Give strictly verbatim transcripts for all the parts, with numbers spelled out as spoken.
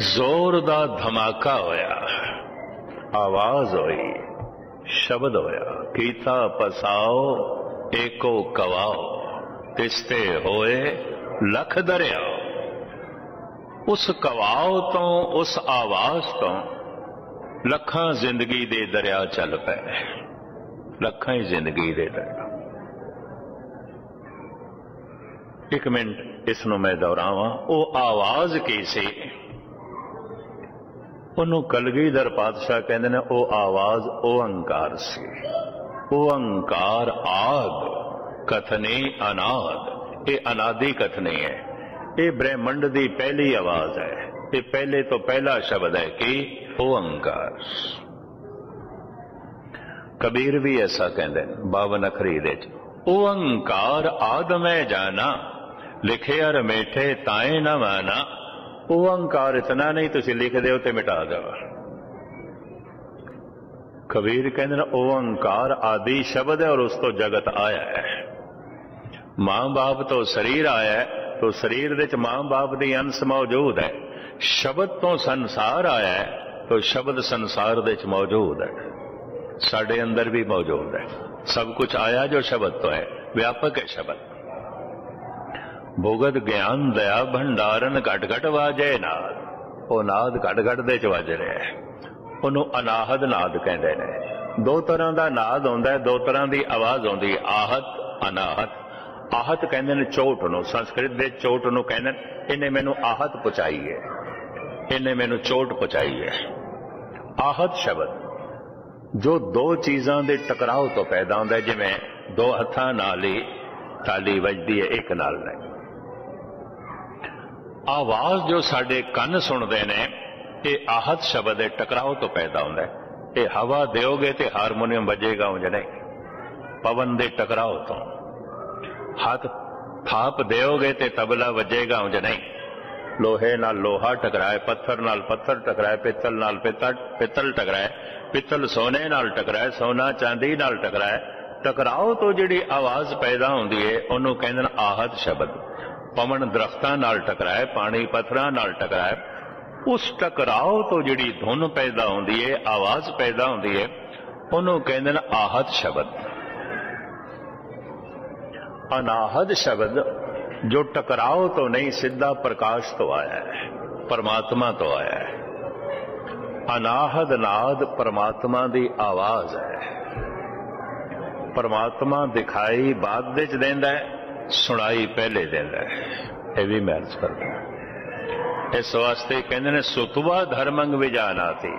जोर दा धमाका होया, आवाज होई, शब्द होया, कीता पसाओ एको कवाओ, तिसते होए लख दरियाओ। उस कवाओ तो उस आवाज तो लखां जिंदगी दे दरिया चल पे, लखां ही जिंदगी दे दरिया। एक मिनट इसनों मैं दोहरावां, वो आवाज की सी, उन्होंने कलगीधर पातशाह कहते हैं वो आवाज ओंकार सी। ओंकार आद कथने अनाद, ये अनादि कथने है, ये ब्रह्मंड की पहली आवाज है, ये पहले तो पहला शब्द है कि ओंकार। कबीर भी ऐसा कहते हैं बावन अखरी दे, ओंकार आद मैं जाना, लिखे अर मेठे ताए न माना। ओंकार इतना नहीं तुसी लिख दो तो मिटा दो। कबीर कहते ओंकार आदि शब्द है और उस तो जगत आया है। मां बाप तो शरीर आया है, तो शरीर विच मां बाप की अंश मौजूद है। शब्द तो संसार आया है, तो शब्द संसार विच मौजूद है, साडे अंदर भी मौजूद है। सब कुछ आया जो शब्द तो है, व्यापक है शब्द। भुगत ज्ञान दया भंडारन घट घट वाजे नाद, वो नाद घट घट दे च वज रहा है, उन्होंने अनाहद नाद कहते हैं। दो तरह का नाद होंदा है, दो तरह की आवाज होंदी है, आहत अनाहत। आहत कहते हैं चोट नूं, संस्कृत दे चोट नूं कहते हैं इन्हें मैनू आहत पहुंचाई है, इन्हें मैनू चोट पहुंचाई है। आहत शब्द जो दो चीज़ों के टकराव तो पैदा होंदा है, जिवें दो हत्थां नाल ही ताली वजदी है, एक नाल नहीं। आवाज जो साडे कन सुनते हैं, ये आहत शब्द है, टकराव तो पैदा होता है। ये हवा दोगे तो हारमोनियम बजेगा उंज नहीं, पवन दे टकराव तो। हाथ थाप दोगे तो तबला बजेगा उंज नहीं। लोहे नाल लोहा टकराए, पत्थर नाल पत्थर टकराए, पित्तल नाल पित्तल पित्तल टकराए, पित्तल सोने नाल टकराए, सोना चांदी नाल टकराए। टकराव तो जिहड़ी आवाज पैदा होंदी है उन्होंने कहंदे ने आहत शब्द। पवन दरख्तां नाल टकराए, पानी पत्थरां नाल टकराए, उस टकराव तो जिहड़ी धुन पैदा होंदी है, आवाज पैदा होंदी है, उन्होंने कहंदे ने आहत शब्द। अनाहत शब्द जो टकराव तो नहीं, सीधा प्रकाश तो आया है, परमात्मा तो आया है। अनाहद नाद परमात्मा की आवाज है। परमात्मा दिखाई बाद विच देंदा है, सुनाई पहले देंदा है, यह भी महर्ज करता है। इस वास्ते कहते हैं सुतवा धर्मंग विजाना थी।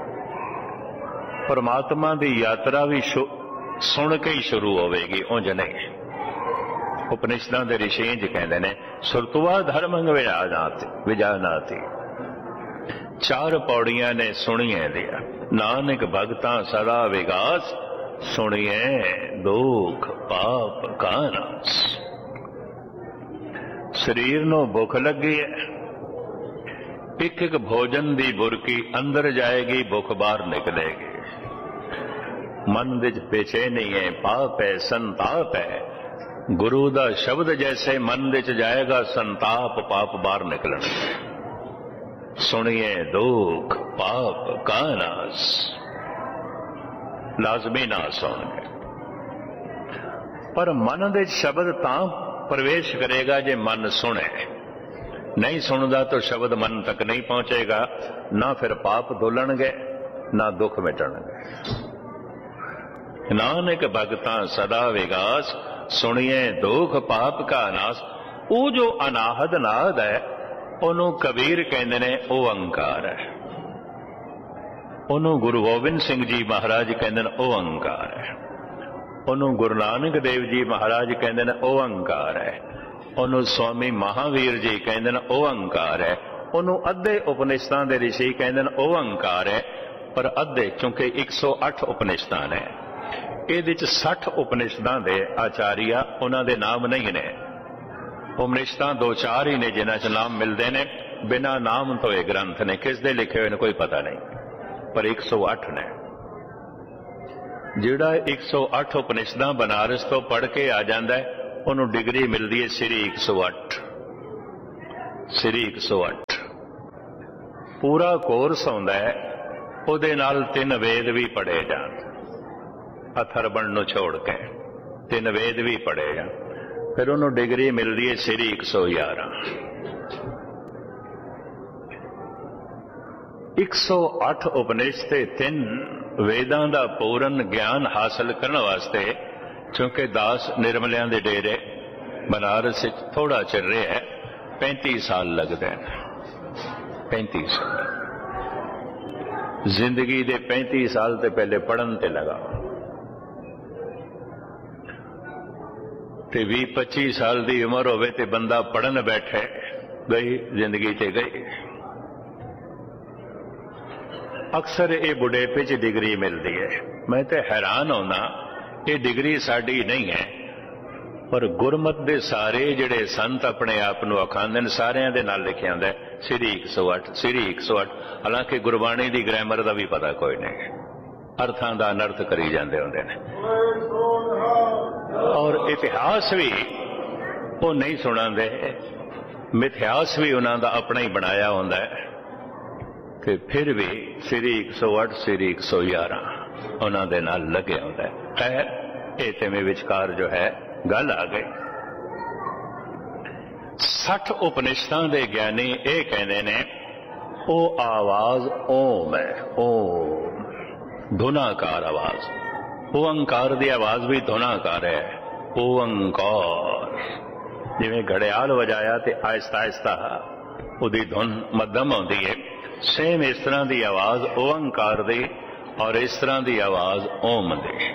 परमात्मा की यात्रा भी सुन के ही शुरू होगी, उंज नहीं। उपनिषदां दे ऋषि इंज कहते हैं सुतवा धर्मंग विजाना थी। चार पौड़ियां ने सुनिए दिया, नानक भगतां सदा विगास, सुनिए दुख पाप का नाश। शरीर नूं भुख लगी है, एक एक भोजन दी बुरकी अंदर जाएगी, भुख बाहर निकलेगी। मन विच बेचैनी है, पाप है, संताप है। गुरु दा शब्द जैसे मन विच जाएगा, संताप पाप बाहर निकलणगे। सुनिए दुख पाप का नाश, लाजमी नाश होणगे। पर मन दे शब्द तां प्रवेश करेगा जे मन सुने। नहीं सुनदा तो शब्द मन तक नहीं पहुंचेगा, ना फिर पाप धुलणगे ना दुख मिटणगे। नानक भगतां सदा विगास, सुनिए दुख पाप का नाश। वो जो अनाहद नाद है उन्हों कबीर कहते ने ओंकार है। उन्हों गुरु गोबिंद सिंह जी महाराज कहते ने ओंकार है। उन्होंने गुरु नानक देव जी महाराज कहते हैं ओंकार है। उन्होंने स्वामी महावीर जी कहते हैं ओंकार है। उन्होंने अद्धे उपनिषदां दे ऋषि कहते हैं ओंकार है, पर अद्धे क्योंकि एक सौ अठ उपनिषदां ने, ये सठ उपनिषदां दे आचार्य उन्हों दे नाम नहीं ने। उपनिषदां दो चार ही ने जिन्हां च नाम मिलते हैं, बिना नाम तो ये ग्रंथ ने, किस दे लिखे हुए ने कोई पता नहीं, पर एक सौ अठ ने। जिहड़ा एक सौ अठ उपनिषदां बनारस तो पढ़ के आ जाता है, उन्होंने डिग्री मिलती है श्री एक सौ अठ, श्री एक सौ अठ। ਪੂਰਾ ਕੋਰਸ ਆਉਂਦਾ ਹੈ, ਉਹਦੇ ਨਾਲ ਤਿੰਨ ਵੇਦ ਵੀ ਪੜ੍ਹੇ ਜਾਣ, ਅਥਰਵਣ ਨੂੰ ਛੋੜ ਕੇ ਤਿੰਨ ਵੇਦ ਵੀ ਪੜ੍ਹੇ ਜਾਣ, ਫਿਰ ਉਹਨੂੰ ਡਿਗਰੀ ਮਿਲਦੀ ਹੈ ਸ੍ਰੀ ਇੱਕ ਸੌ ਗਿਆਰਾਂ। ਇੱਕ ਸੌ ਅੱਠ ਉਪਨਿਸ਼ਦ ਤੇ ਤਿੰਨ ਵੇਦਾਂ ਦਾ ਪੂਰਨ ਗਿਆਨ ਹਾਸਲ ਕਰਨ ਵਾਸਤੇ, ਕਿਉਂਕਿ ਦਾਸ ਨਿਰਮਲਿਆਂ ਦੇ ਡੇਰੇ ਬਨਾਰਸ ਵਿੱਚ ਥੋੜਾ ਚਿਰ ਰਿਹਾ ਹੈ, ਪੈਂਤੀ ਸਾਲ ਲੱਗਦੇ ਨੇ। ਪੈਂਤੀ ਸਾਲ ਜ਼ਿੰਦਗੀ ਦੇ ਪੈਂਤੀ ਸਾਲ ਤੇ ਪਹਿਲੇ ਪੜ੍ਹਨ ਤੇ ਲਗਾ, ਤੇ ਵੀਹ ਪੱਚੀ ਸਾਲ ਦੀ ਉਮਰ ਹੋਵੇ ਤੇ ਬੰਦਾ ਪੜ੍ਹਨ ਬੈਠੇ, ਗਈ ਜ਼ਿੰਦਗੀ ਤੇ ਗਈ। ਅਕਸਰ ਇਹ ਬੁਢੇਪੇ 'ਚ ਡਿਗਰੀ ਮਿਲਦੀ ਹੈ। ਮੈਂ ਤੇ ਹੈਰਾਨ ਹੋਣਾ, ਇਹ ਡਿਗਰੀ ਸਾਡੀ ਨਹੀਂ ਹੈ, ਪਰ ਗੁਰਮਤ ਦੇ ਸਾਰੇ ਜਿਹੜੇ ਸੰਤ ਆਪਣੇ ਆਪ ਨੂੰ ਅਖਾਂਦੇ ਨੇ, ਸਾਰਿਆਂ ਦੇ ਨਾਲ ਲਿਖਿਆ ਹੁੰਦਾ ਸ੍ਰੀ ਇੱਕ ਸੌ ਅੱਠ, ਸ੍ਰੀ ਇੱਕ ਸੌ ਅੱਠ। ਹਾਲਾਂਕਿ ਗੁਰਬਾਣੀ ਦੀ ਗ੍ਰਾਮਰ ਦਾ ਵੀ ਪਤਾ ਕੋਈ ਨਹੀਂ, ਅਰਥਾਂ ਦਾ ਅਨਰਥ ਕਰੀ ਜਾਂਦੇ ਹੁੰਦੇ ਨੇ, ਔਰ ਇਤਿਹਾਸ ਵੀ ਉਹ ਨਹੀਂ ਸੁਣਾਉਂਦੇ, ਮਿਥਿਹਾਸ ਵੀ ਉਹਨਾਂ ਦਾ ਆਪਣਾ ਹੀ ਬਣਾਇਆ ਹੁੰਦਾ ਹੈ, ਤੇ ਫਿਰ ਵੀ ਸ੍ਰੀ ਇੱਕ ਸੌ ਅੱਠ, ਸ੍ਰੀ ਇੱਕ ਸੌ ਗਿਆਰਾਂ ਉਹਨਾਂ ਦੇ ਨਾਲ ਲੱਗਿਆ ਹੁੰਦਾ ਹੈ। ਖੈਰ, ਇਹ ਤੇ ਮੇ ਵਿਚਕਾਰ ਜੋ ਹੈ ਗੱਲ ਆ ਗਈ। ਸੱਠ ਉਪਨਿਸ਼ਦਾਂ ਦੇ ਗਿਆਨੀ ਇਹ ਕਹਿੰਦੇ ਨੇ, ਉਹ ਆਵਾਜ਼ ਓਮ ਹੈ, ਓਮ ਧੁਨਾਕਾਰ ਆਵਾਜ਼। ਓੰਕਾਰ ਦੀ ਆਵਾਜ਼ ਵੀ ਧੁਨਾਕਾਰ ਹੈ, ਓੰਕਾਰ। ਜਿਵੇਂ ਘੜਿਆਲ ਵਜਾਇਆ ਤੇ ਆਹਿਸਤਾ ਆਹਿਸਤਾ ਉਹਦੀ ਧੁਨ ਮੱਧਮ ਆਉਂਦੀ ਹੈ, ਸੇਮ ਇਸ ਤਰ੍ਹਾਂ ਦੀ ਆਵਾਜ਼ ਓੰਕਾਰ ਦੀ, ਔਰ ਇਸ ਤਰ੍ਹਾਂ ਦੀ ਆਵਾਜ਼ ਓਮ ਦੀ।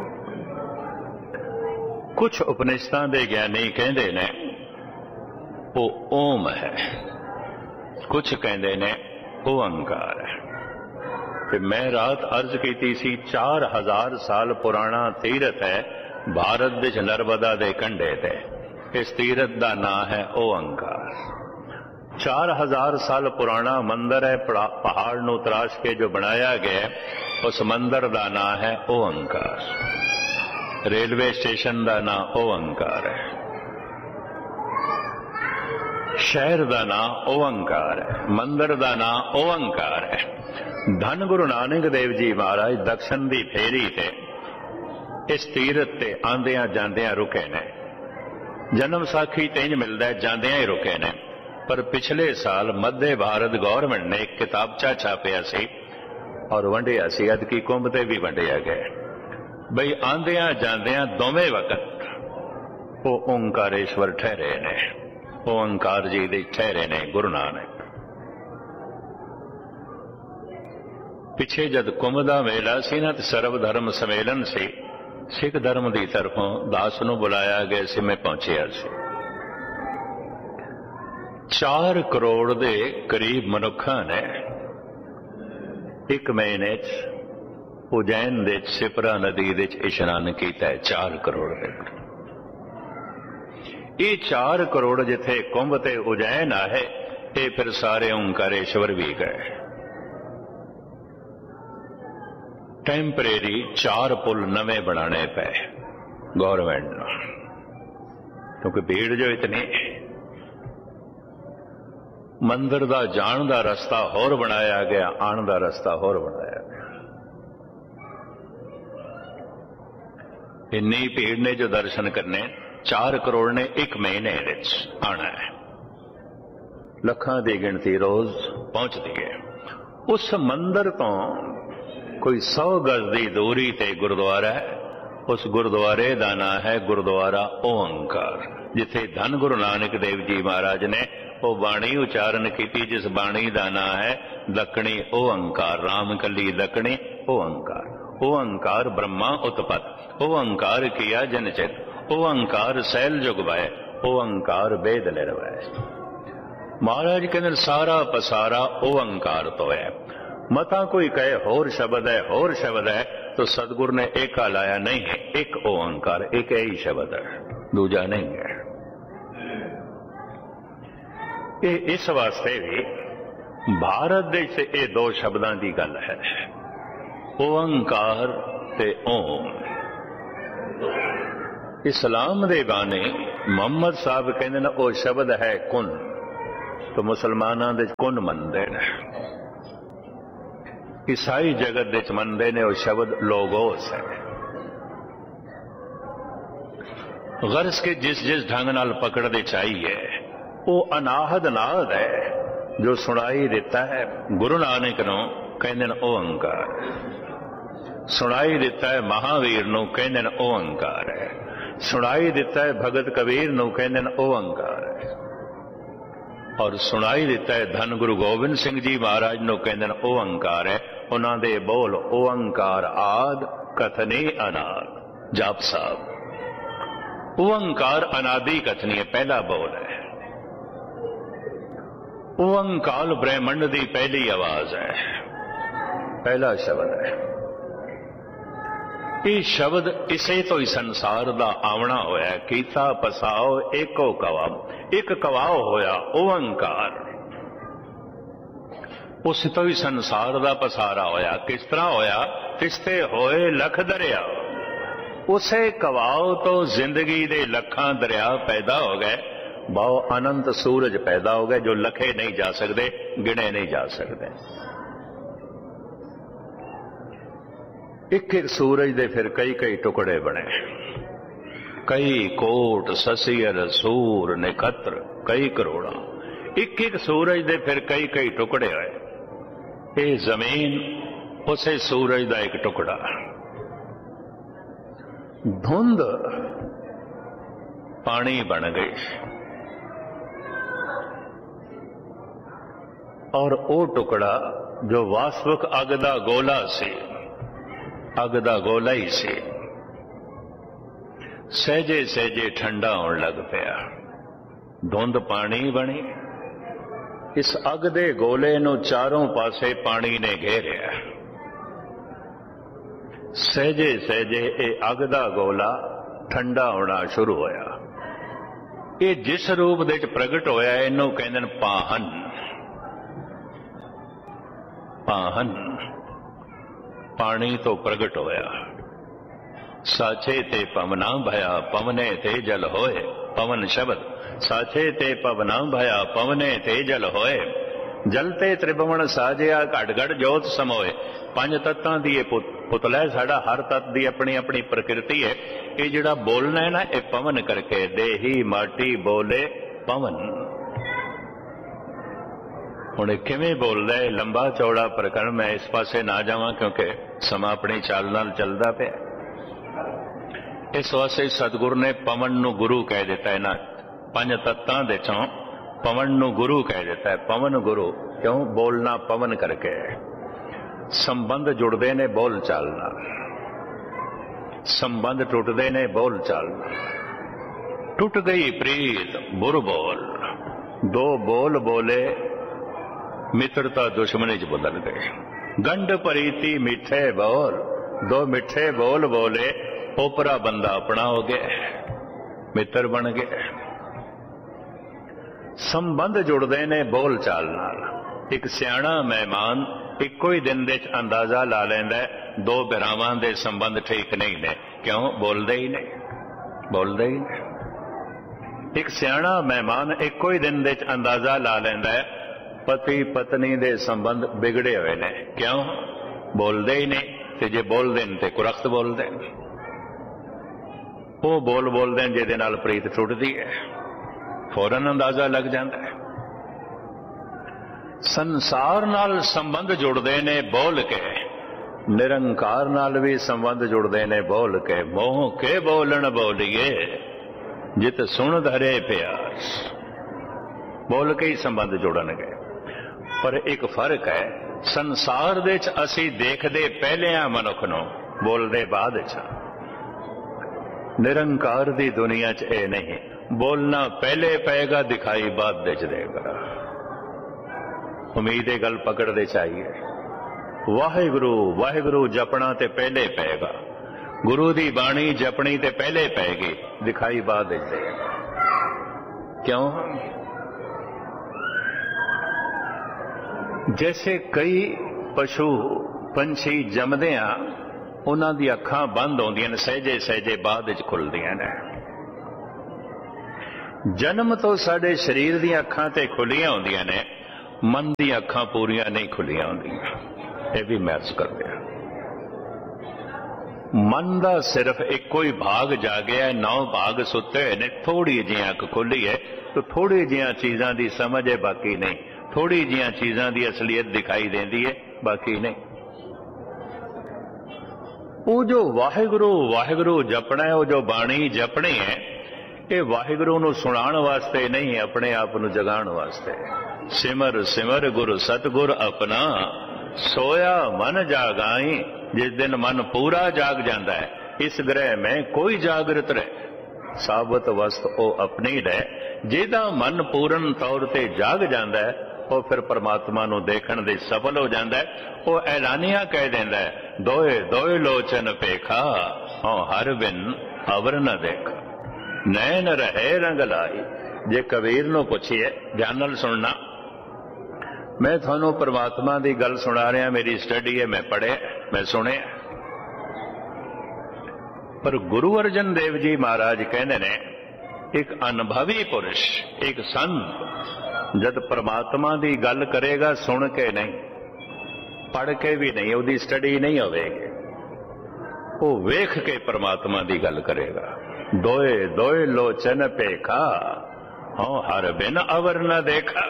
ਕੁਝ ਉਪਨਿਸ਼ਦਾਂ ਦੇ ਗਿਆਨੀ ਕਹਿੰਦੇ ਨੇ ਉਹ ਓਮ ਹੈ, ਕੁਝ ਕਹਿੰਦੇ ਨੇ ਓੰਕਾਰ ਹੈ। ਤੇ ਮੈਂ ਰਾਤ ਅਰਜ਼ ਕੀਤੀ ਸੀ, ਚਾਰ ਹਜ਼ਾਰ ਸਾਲ ਪੁਰਾਣਾ ਤੀਰਥ ਹੈ ਭਾਰਤ ਵਿੱਚ ਨਰਮਦਾ ਦੇ ਕੰਢੇ ਤੇ। ਇਸ ਤੀਰਥ ਦਾ ਨਾਂ ਹੈ ਓੰਕਾਰ। ਚਾਰ ਹਜ਼ਾਰ ਸਾਲ ਪੁਰਾਣਾ ਮੰਦਰ ਹੈ, ਪਹਾੜ ਨੂੰ ਤਰਾਸ਼ ਕੇ ਜੋ ਬਣਾਇਆ ਗਿਆ, ਉਸ ਮੰਦਰ ਦਾ ਨਾਂ ਹੈ ਓੰਕਾਰ। ਰੇਲਵੇ ਸਟੇਸ਼ਨ ਦਾ ਨਾਂ ਓੰਕਾਰ ਹੈ, ਸ਼ਹਿਰ ਦਾ ਨਾਂ ਓੰਕਾਰ ਹੈ, ਮੰਦਰ ਦਾ ਨਾਂ ਓੰਕਾਰ ਹੈ। ਧੰਨ ਗੁਰੂ ਨਾਨਕ ਦੇਵ ਜੀ ਮਹਾਰਾਜ ਦਕਸ਼ਨ ਦੀ ਫੇਰੀ ਤੇ ਇਸ ਤੀਰਥ ਤੇ ਆਂਦਿਆਂ ਜਾਂਦਿਆਂ ਰੁਕੇ ਨੇ। ਜਨਮ ਸਾਖੀ ਤੇ ਇੰਜ ਮਿਲਦਾ, ਜਾਂਦਿਆਂ ਹੀ ਰੁਕੇ ਨੇ। ਪਰ ਪਿਛਲੇ ਸਾਲ ਮੱਧੇ ਭਾਰਤ ਗੌਰਮੈਂਟ ਨੇ ਇੱਕ ਕਿਤਾਬਚਾ ਛਾਪਿਆ ਸੀ ਔਰ ਵੰਡਿਆ ਸੀ, ਅਦਕੀ ਕੁੰਭ ਤੇ ਵੀ ਵੰਡਿਆ ਗਿਆ, ਬਈ ਆਂਦਿਆਂ ਜਾਂਦਿਆਂ ਦੋਵੇਂ ਵਕਤ ਉਹ ਓਂਕਾਰੇਸ਼ਵਰ ਠਹਿਰੇ ਨੇ, ਓਂਕਾਰ ਜੀ ਦੇ ਠਹਿਰੇ ਨੇ ਗੁਰੂ ਨਾਨਕ। ਪਿੱਛੇ ਜਦ ਕੁੰਭ ਦਾ ਮੇਲਾ ਸੀ ਨਾ, ਤੇ ਸਰਬ ਧਰਮ ਸੰਮੇਲਨ ਸੀ, ਸਿੱਖ ਧਰਮ ਦੀ ਤਰਫੋਂ ਦਾਸ ਨੂੰ ਬੁਲਾਇਆ ਗਿਆ ਸੀ, ਮੈਂ ਪਹੁੰਚਿਆ ਸੀ। ਚਾਰ ਕਰੋੜ ਦੇ ਕਰੀਬ ਮਨੁੱਖਾਂ ਨੇ ਇੱਕ ਮਹੀਨੇ 'ਚ ਉਜੈਨ ਦੇ ਸਿਪਰਾ ਨਦੀ ਦੇ 'ਚ ਇਸ਼ਨਾਨ ਕੀਤਾ ਹੈ। ਚਾਰ ਕਰੋੜ ਦੇ, ਇਹ ਚਾਰ ਕਰੋੜ ਜਿੱਥੇ ਕੁੰਭ ਤੇ ਉਜੈਨ ਆਏ, ਇਹ ਫਿਰ ਸਾਰੇ ਓਂਕਾਰੇਸ਼ਵਰ ਵੀ ਗਏ। ਟੈਂਪਰੇਰੀ ਚਾਰ ਪੁਲ ਨਵੇਂ ਬਣਾਣੇ ਪਏ ਗੌਰਮੈਂਟ ਨੂੰ, ਕਿਉਂਕਿ ਭੀੜ ਜੋ ਇਤਨੀ। ਮੰਦਰ ਦਾ ਜਾਣ ਦਾ ਰਸਤਾ ਹੋਰ ਬਣਾਇਆ ਗਿਆ, ਆਉਣ ਦਾ ਰਸਤਾ ਹੋਰ ਬਣਾਇਆ ਗਿਆ। ਇੰਨੀ ਭੀੜ ਨੇ ਜੋ ਦਰਸ਼ਨ ਕਰਨੇ, ਚਾਰ ਕਰੋੜ ਨੇ ਇੱਕ ਮਹੀਨੇ ਵਿੱਚ ਆਣਾ ਹੈ। ਲੱਖਾਂ ਦੀ ਗਿਣਤੀ ਰੋਜ਼ ਪਹੁੰਚਦੀ ਹੈ। ਉਸ ਮੰਦਰ ਤੋਂ ਕੋਈ ਸੌ ਗਜ਼ ਦੀ ਦੂਰੀ ਤੇ ਗੁਰਦੁਆਰਾ ਹੈ। ਉਸ ਗੁਰਦੁਆਰੇ ਦਾ ਨਾਂ ਹੈ ਗੁਰਦੁਆਰਾ ਓਂਕਾਰ, ਜਿੱਥੇ ਧੰਨ ਗੁਰੂ ਨਾਨਕ ਦੇਵ ਜੀ ਮਹਾਰਾਜ ਨੇ ਉਹ ਬਾਣੀ ਉਚਾਰਨ ਕੀਤੀ, ਜਿਸ ਬਾਣੀ ਦਾ ਨਾਂ ਹੈ ਦੱਖਣੀ ਓੰਕਾਰ। ਰਾਮ ਕੱਲੀ ਦੱਖਣੀ ਓੰਕਾਰ। ਓੰਕਾਰ ਬ੍ਰਹਮਾ ਉਤਪਤ, ਓੰਕਾਰ ਕੀਆ ਜਨ ਚਿਤ, ਓੰਕਾਰ ਸੈਲ ਜੁਗ ਵੈ, ਓੰਕਾਰ ਵੇਦ ਨਿਰਵੈ। ਮਹਾਰਾਜ ਕਹਿੰਦੇ ਸਾਰਾ ਪਸਾਰਾ ਓੰਕਾਰ ਤੋਂ ਹੈ। ਮਤਾ ਕੋਈ ਕਹੇ ਹੋਰ ਸ਼ਬਦ ਹੈ, ਹੋਰ ਸ਼ਬਦ ਹੈ, ਤਾਂ ਸਤਿਗੁਰ ਨੇ ਏਕਾ ਲਾਇਆ ਨਹੀਂ ਹੈ, ਇੱਕ ਓੰਕਾਰ, ਇੱਕ ਹੀ ਸ਼ਬਦ ਹੈ, ਦੂਜਾ ਨਹੀਂ ਹੈ। ਇਹ ਇਸ ਵਾਸਤੇ ਵੀ ਭਾਰਤ ਦੇ ਵਿੱਚ ਇਹ ਦੋ ਸ਼ਬਦਾਂ ਦੀ ਗੱਲ ਹੈ, ਓੰਕਾਰ ਤੇ ਓਮ। ਇਸਲਾਮ ਦੇ ਬਾਣੇ ਮੁਹੰਮਦ ਸਾਹਿਬ ਕਹਿੰਦੇ ਨੇ ਉਹ ਸ਼ਬਦ ਹੈ ਕੁਨ, ਤਾਂ ਮੁਸਲਮਾਨਾਂ ਦੇ ਕੁਨ ਮੰਨਦੇ ਨੇ। ईसाई जगत विच मनदे ने वो शब्द लोगोस है। गर्ज के जिस जिस ढंग नाल पकड़ते चाहिए वो अनाहद नाद है जो सुनाई दिता है गुरु नानक नूं कहंदे ने ओंकार, सुनाई दिता है महावीर नूं कहंदे ने ओंकार है, सुनाई दिता है भगत कबीर नूं कहंदे ने ओंकार है, और सुनाई दिता है धन गुरु गोबिंद सिंह जी महाराज नूं कहंदे ने ओंकार है। उन्हां दे बोल ओंकार आद कथनी अनाद। जाप साहब ओंकार अनादि कथनी है, पहला बोल है। ओंकार ब्रह्मंड की पहली आवाज है, पहला शब्द है। ये शब्द इसे तो ही संसार का आवना होया, कीता पसाओ एको कवा, एक कवाओ होया ओंकार, उस तो ही संसार का पसारा होया। किस तरह होया? तिस्ते होए लख दरिया, उसे कवाओ तो जिंदगी दे लखां दरिया पैदा हो गए, बहु अनंत सूरज पैदा हो गए जो लखे नहीं जा सकते, गिने नहीं जा सकते। एक एक सूरज दे फिर कई कई टुकड़े बने, कई कोट ससियर सूर निखत्र कई करोड़ा, एक एक सूरज दे फिर कई कई टुकड़े होए। ये जमीन उसे सूरज का एक टुकड़ा, धुंध पानी बन गई, और वो टुकड़ा जो वास्तविक अग दा गोला से, अग दा गोला ही से, सहजे सहजे ठंडा होने लग पिया। धुंध पानी बनी, इस अग दे गोले नूं चारों पासे पानी ने घेरिया। सहजे सहजे ये अग दा गोला ठंडा होना शुरू होया। ये जिस रूप दे प्रगट होया इनू कहंदे ने पाहन। पाहन पानी तो प्रगट होया, साचे ते पवना भया पवने ते जल होए। पवन शब्द, साचे ते पवना भया पवने ते जल होए। जलते त्रिभुवन साजिया घट घट जोत समोए। पंज तत्तां दी पुतला है साडा, हर तत्त दी अपनी अपनी प्रकृति है। ये जिहड़ा बोलना है ना, ये पवन करके, देही माटी बोले पवन। हुण किवें बोलदा है, लंबा चौड़ा प्रकरण, मैं इस पासे ना जावां क्योंकि समा अपनी चाल नाल चलदा पिया। इस वास्ते सतगुरु ने पवन नूं गुरु कह दिता है ना, पंज तत्तां दे चों पवन नूं गुरु कह दिता है। पवन गुरु क्यों? बोलना पवन करके। संबंध जुड़ते ने बोल चाल नाल, संबंध टुटते ने बोल चाल नाल। टुट गई प्रीत बुर बोल, दो बोल बोले मित्रता दुश्मनी च बदल गए। गंढ परीती मिठे बोल, दो मिठे बोल बोले ओपरा बंदा अपना हो गया, मित्र बन गए। संबंध जुड़ते ने बोल चाल नाल। एक सियाणा मेहमान इको ही दिन दे अंदाजा ला लैंदा है दो बिरावां दे संबंध ठीक नहीं ने। क्यों? बोलते ही नहीं, बोलते ही नहीं। एक सियाणा मेहमान इको ही दिन दे अंदाजा ला लैंदा है पति पत्नी दे संबंध बिगड़े हुए ने। क्यों? बोलते ही नहीं, ते जे बोलते हैं तो कुरख्त बोलते हैं। वो बोल बोलते हैं जिहदे नाल प्रीत टुटदी है, फौरन अंदाजा लग जाता है। संसार नाल संबंध जुड़ते ने बोल के, निरंकार नाल भी संबंध जुड़ते ने बोल के। मोह के बोलन बोलिए जित सुन धरे प्यास, बोल के ही संबंध जुड़नगे। पर एक फर्क है, संसार दे च असी देखदे पहले आ मनुख नूं, बोलदे बाद च। निरंकार दी दुनिया च ए नहीं, बोलना पहले पेगा दिखाई बाद दे च देगा। उम्मीद है गल पकड़ते चाहिए। वाहिगुरु वाहिगुरु जपना ते पहले पेगा, गुरु दी बाणी जपनी ते पहले पेगी, दिखाई बाद दे देगा। क्यों? जैसे कई पशु पंछी जमदे आ, उन्हां दी अखां बंद होंदियां ने, सहजे सहजे बाद विच खुलदियां ने। जन्म तो साडे शरीर दी अखां ते खुलियां होंदियां ने, मन दी अखां पूरियां नहीं खुलियां होंदियां। ये भी महर्ज करते हैं। मन का सिर्फ एको ही भाग जागया, नौ भाग सुते ने, थोड़ी जी अख खुली है तो थोड़ी जिया चीज़ों की समझ है, बाकी नहीं। थोड़ी जिया चीज़ों की असलियत दिखाई देती है, बाकी नहीं। वो जो वाहिगुरु वाहिगुरु जपना है, वो जो बाणी जपनी है, ये वाहिगुरु नूं सुनाण वास्ते नहीं, अपने आप नूं जगाण वास्ते। सिमर सिमर गुरु सतगुर अपना, सोया मन जागाई। जिस दिन मन पूरा जाग जाता है, इस ग्रह में कोई जागृत रहे, साबत वस्त ओ अपनी रहे। जिहदा मन पूर्ण तौर ते जाग जाता है, वो फिर परमात्मा नूं देखण दे सफल हो जाता है। वो ऐलानिया कह देंदा है, दोए दोए लोचन पेखा, हाँ हर बिन अवर न देखा, नैन रहे रंग लाई। जे कबीर नूं पुछिए, ध्यान नाल सुनना, मैं थानू परमात्मा की गल सुना रहा, मेरी स्टडी है, मैं पढ़े, मैं सुने। पर गुरु अर्जन देव जी महाराज कहते ने, एक अनुभवी पुरुष, एक संत जब परमात्मा की गल करेगा, सुन के नहीं, पढ़ के भी नहीं, उसकी स्टडी नहीं होगी, वो वेख के परमात्मा की गल करेगा। दोए दोए लोचन पेखा, हाँ हर बिन अवर न देखा।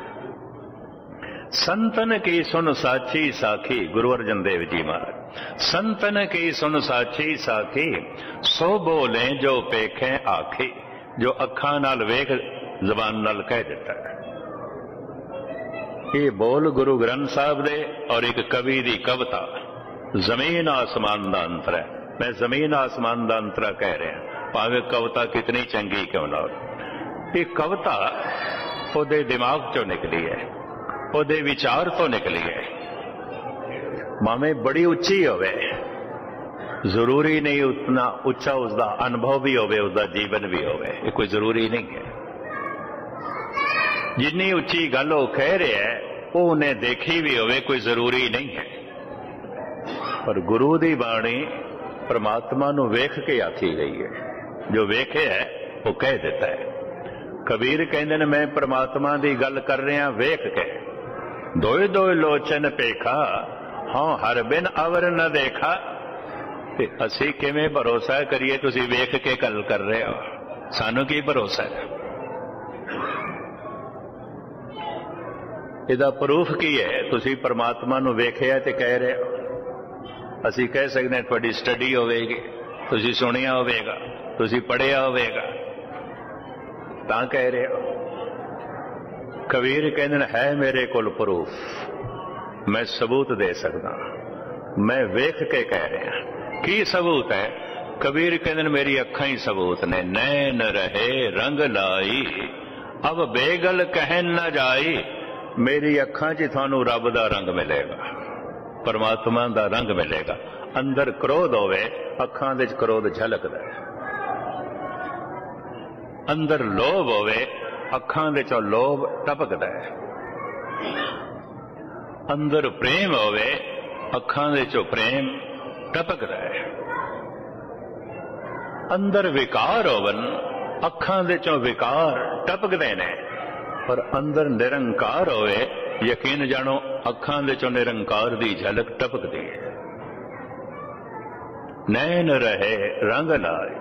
संतन की सुन साची साखी, गुरु अर्जन देव जी महाराज, संतन की सुन साची साखी, सो बोले जो पेखे आखी। जो अखां नाल वेख, जबान नाल कह देता है। ये बोल गुरु ग्रंथ साहब दे और एक कवि दी कविता, जमीन आसमान दा अंतर है। मैं जमीन आसमान दा अंतरा कह रहा, भावे कविता कितनी चंगी क्यों ना हो। ये कविता ओदे दिमाग चो निकली है, ओदे विचार तो निकली है। भावें बड़ी उच्ची होवे, जरूरी नहीं उतना उच्चा उसका अनुभव भी होवे, उसका जीवन भी होवे, ये कोई जरूरी नहीं है। जिन्नी उच्ची गल वो कह रहे है, वो उन्हें देखी भी होवे, कोई जरूरी नहीं है। पर गुरु दी बाणी परमात्मा नूं वेख के आखी गई है। जो वेखे है वो कह देता है। कबीर कहते हैं, मैं परमात्मा की गल कर रहा वेख के, दोए दोए लोचन पेखा, हाँ हर बिन अवर न देखा। ते असी किवें भरोसा करिए, तुसी वेख के गल कर रहे हो, सानू की भरोसा है? इहदा प्रूफ की है? तुसी परमात्मा नूं वेखिया ते कह रहे हो। असी कह सकते हैं तुहाडी स्टडी होवेगी, तुसी सुनिया होवेगा, तुसी पढ़िया होवेगा, तां कह रहे हो। कबीर कहते है मेरे कोल प्रूफ, मैं सबूत दे सकता, मैं वेख के कह रहा। की सबूत है? कबीर कहते मेरी अखां ही सबूत ने। नैन रहे रंग लाई, अब बेगल कहन न जाई। मेरी अखां च थानू रब दा रंग मिलेगा, परमात्मा दा रंग मिलेगा। अंदर क्रोध होवे, अखां दे क्रोध झलकदा है। अंदर लोभ होवे, अखां दे चों लोभ टपकदा है। अंदर प्रेम होवे, अखां दे चों प्रेम टपकदा है। अंदर विकार होवन, अखां दे चों विकार टपकदे ने। पर अंदर निरंकार होवे, यकीन जानो अखां दे चों निरंकार दी झलक टपकदी है। नैन रहे रंग लाई,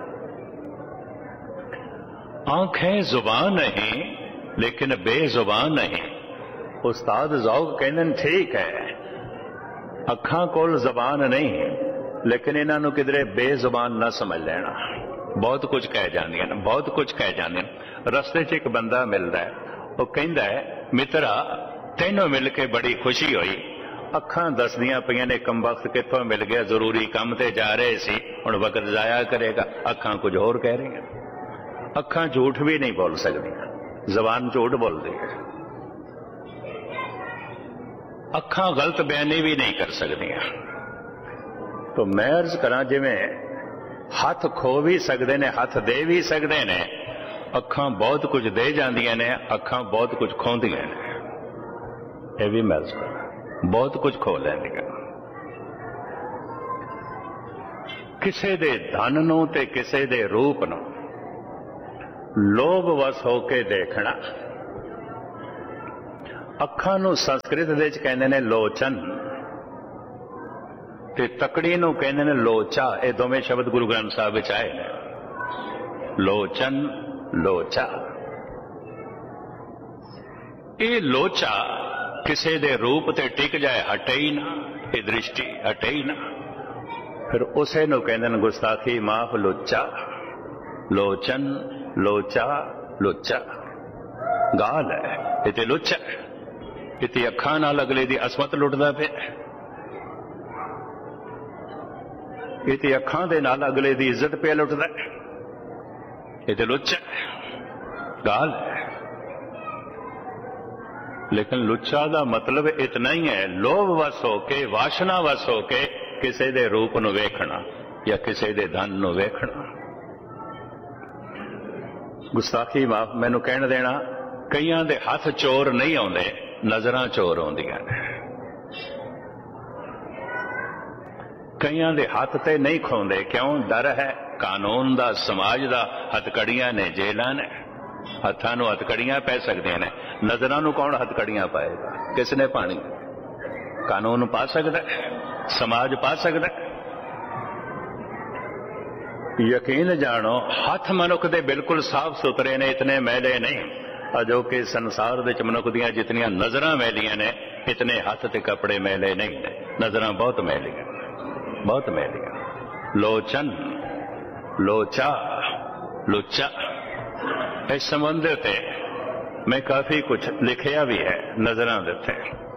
आंखें जुबान नहीं लेकिन बेजुबान नहीं। उस्ताद ज़ौक़ कहते ठीक है, अखां कोल जबान नहीं लेकिन इन्हां नूं किधरे बेजुबान ना समझ लेना। बहुत कुछ कह जांदियां ने, बहुत कुछ कह जांदियां। रस्ते च एक बंदा मिलता है, वो कहता है मित्रा तैनों मिल के बड़ी खुशी हुई। अखां दसदियां पईयां ने कम वक्त कित्थों मिल गया, जरूरी काम ते जा रहे सी, हुण वक्त जाया करेगा। अखां कुछ होर कह रही हैं। अखां झूठ भी नहीं बोल सकदियां, जबान झूठ बोलती है। अखां गलत बयानी भी नहीं कर सकदियां। तो मैं अर्ज करा, जिवें हथ खो भी सकते ने, हथ दे भी सकते ने, अखां बहुत कुछ दे जांदियां ने, अखां बहुत कुछ खोंदियां ने। यह भी मैं अर्ज करा, बहुत कुछ खो लैंदियां। किसे दे धन नूं ते किसे दे रूप नूं लोभ वस होके देखना। अखां नूं संस्कृत दे च कहंदे ने लोचन, ते तकड़ी नूं कहंदे ने लोचा। ये दोवें शब्द गुरु ग्रंथ साहिब विच आए ने, लोचन लोचा। ये लोचा किसी दे रूप ते टिक जाए हटे ही ना, ये दृष्टि हटे ही ना, फिर उसे नूं कहंदे ने गुस्ताखी माफ लोचा। लोचन लोचा लोचा गाल है, इते लुच्चा इते अखां नाल अगले दी असमत लुटदा पिया, इते अखां दे नाल अगले दी इज्जत पे लुटदा, इते लुच्चा गाल है। लेकिन लुच्चा दा मतलब इतना ही है, लोभ वस होके वासना वस होके किसी दे रूप नूं वेखना या किसी दे धन नूं वेखना। गुस्ताखी माफ मैनू कहण देना, कईयां दे हथ चोर नहीं आउंदे, नजरां चोर आउंदियां ने। कईयां दे हथ ते नहीं खोंदे, क्यों? डर है कानून दा, समाज दा। हथकड़ियां ने, जेलां ने, हत्थां नूं हथकड़ियां पै सकदियां ने, नजरां नूं कौन हथकड़ियां पाएगा? किसने पानी? कानून पा सकदा, समाज पा सकदा। यकीन जानो हथ मनुख दे बिल्कुल साफ सुथरे ने, इतने मैले नहीं। अजो कि संसार दे मनुख दियां जितनियां नजरां मैलियां ने, इतने हथ ते कपड़े मैले नहीं ने। नजरां बहुत मैलियां, बहुत मैलियां। लोचन लोचा लुच्चा, इस संबंध ते मैं काफी कुछ लिखिया भी है नजरां दे उत्ते।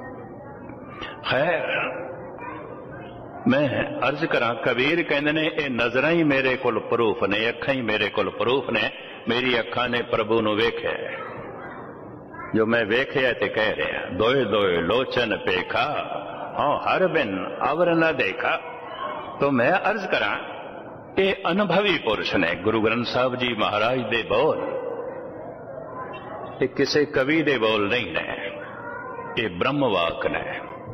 खैर मैं अर्ज करा, कबीर कहंदे ने ये नजरां ही मेरे कोल प्रूफ ने, अखां ही मेरे कोल प्रूफ ने। मेरी अखां ने प्रभु नूं वेख्या, जो मैं वेख्या ते कह रहा, दोए दोए लोचन पेखा, हाँ हर बिन अवर न देखा। तो मैं अर्ज करा, ये अनुभवी पुरुष ने। गुरु ग्रंथ साहिब जी महाराज दे बोल, ये किसी कवि दे बोल नहीं ने, ये ब्रह्मवाक ने।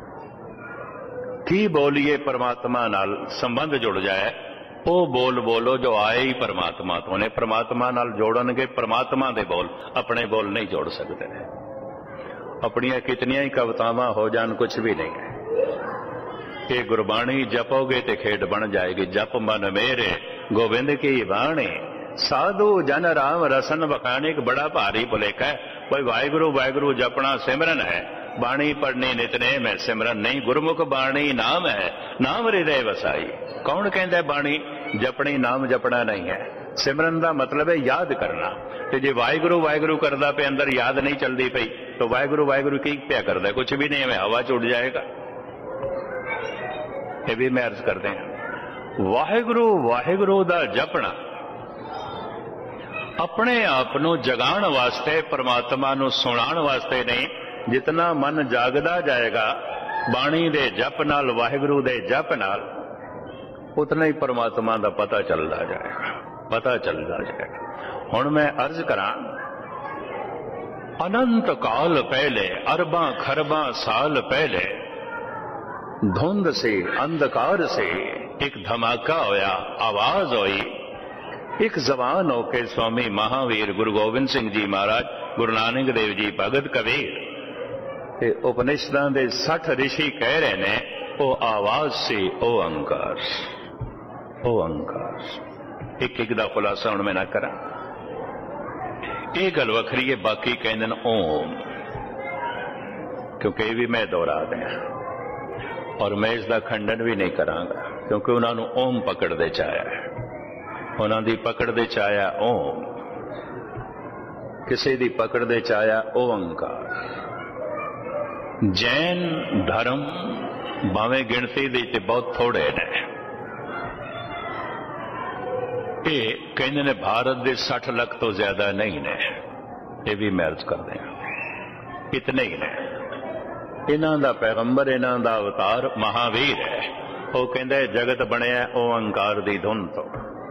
की बोलिए परमात्मा नाल संबंध जुड़ जाए, वो बोल बोलो जो आए ही परमात्मा तो ने। परमात्मा नाल जोड़नगे परमात्मा दे बोल, अपने बोल नहीं जोड़ सकते। अपनियां कितनियां ही कवितावां हो जान, कुछ भी नहीं है। ये गुरबाणी जपोगे ते खेड बन जाएगी। जप मन मेरे गोविंद की वाणी, साधु जन राम रसन बखाने। एक बड़ा भारी भुलेखा है, कोई वाहिगुरु वाहिगुरु जपना सिमरन है, बाणी पढ़नी नितनेम है, सिमरन नहीं। गुरमुख बाणी नाम है, नाम हृदय वसाई। कौन कहता है बाणी जपनी, नाम जपना नहीं है। सिमरन का मतलब है याद करना। तो जे वाहिगुरु वाहिगुरु करदा पे अंदर याद नहीं चलती पई, तो वाहिगुरु वाहिगुरु की क्या करदा? कुछ भी नहीं है, हवा च उड़ जाएगा। ये भी मैं अर्ज करते हैं, वाहिगुरु वाहिगुरु दा जपना अपने आप नूं जगाण वास्ते, परमात्मा नूं सुणाण वास्ते नहीं। जितना मन जागदा जाएगा बाणी दे जप नाल, वाहिगुरु दे जप नाल, उतना ही परमात्मा दा पता चलदा जाएगा, पता चलदा जाएगा। हुण मैं अर्ज करा, अनंत काल पहले, अरबां खरबां साल पहले, धुंध से अंधकार से एक धमाका होया, आवाज हुई। एक जवान होके स्वामी महावीर गुरु गोबिंद सिंह जी महाराज, गुरु नानक देव जी, भगत कबीर, उपनिषदां दे सठ ऋषि कह रहे ने, ओ आवाज से ओ अंकार, ओ अंकार। एक एक दा खुलासा हुण मैं ना करा, ये गल वखरी है। बाकी कहंदे ने ओम, क्योंकि ये भी मैं दोहरा दें, और मैं इसका खंडन भी नहीं करांगा, क्योंकि उन्होंने ओम पकड़ दे चाया है, उन्हों की पकड़ दे चाया ओम, किसी की पकड़ दे चाया ओंकार। जैन धर्म भावें गिणती दी बहुत थोड़े ने, ये कहते ने भारत के साठ लाख तो ज्यादा नहीं ने, ये भी मैं अर्ज कर दें, इतने ही ने। इन्हां दा पैगंबर, इन्हां दा अवतार महावीर है। वो कहंदा जगत बनया ओंकार दी धुन तो।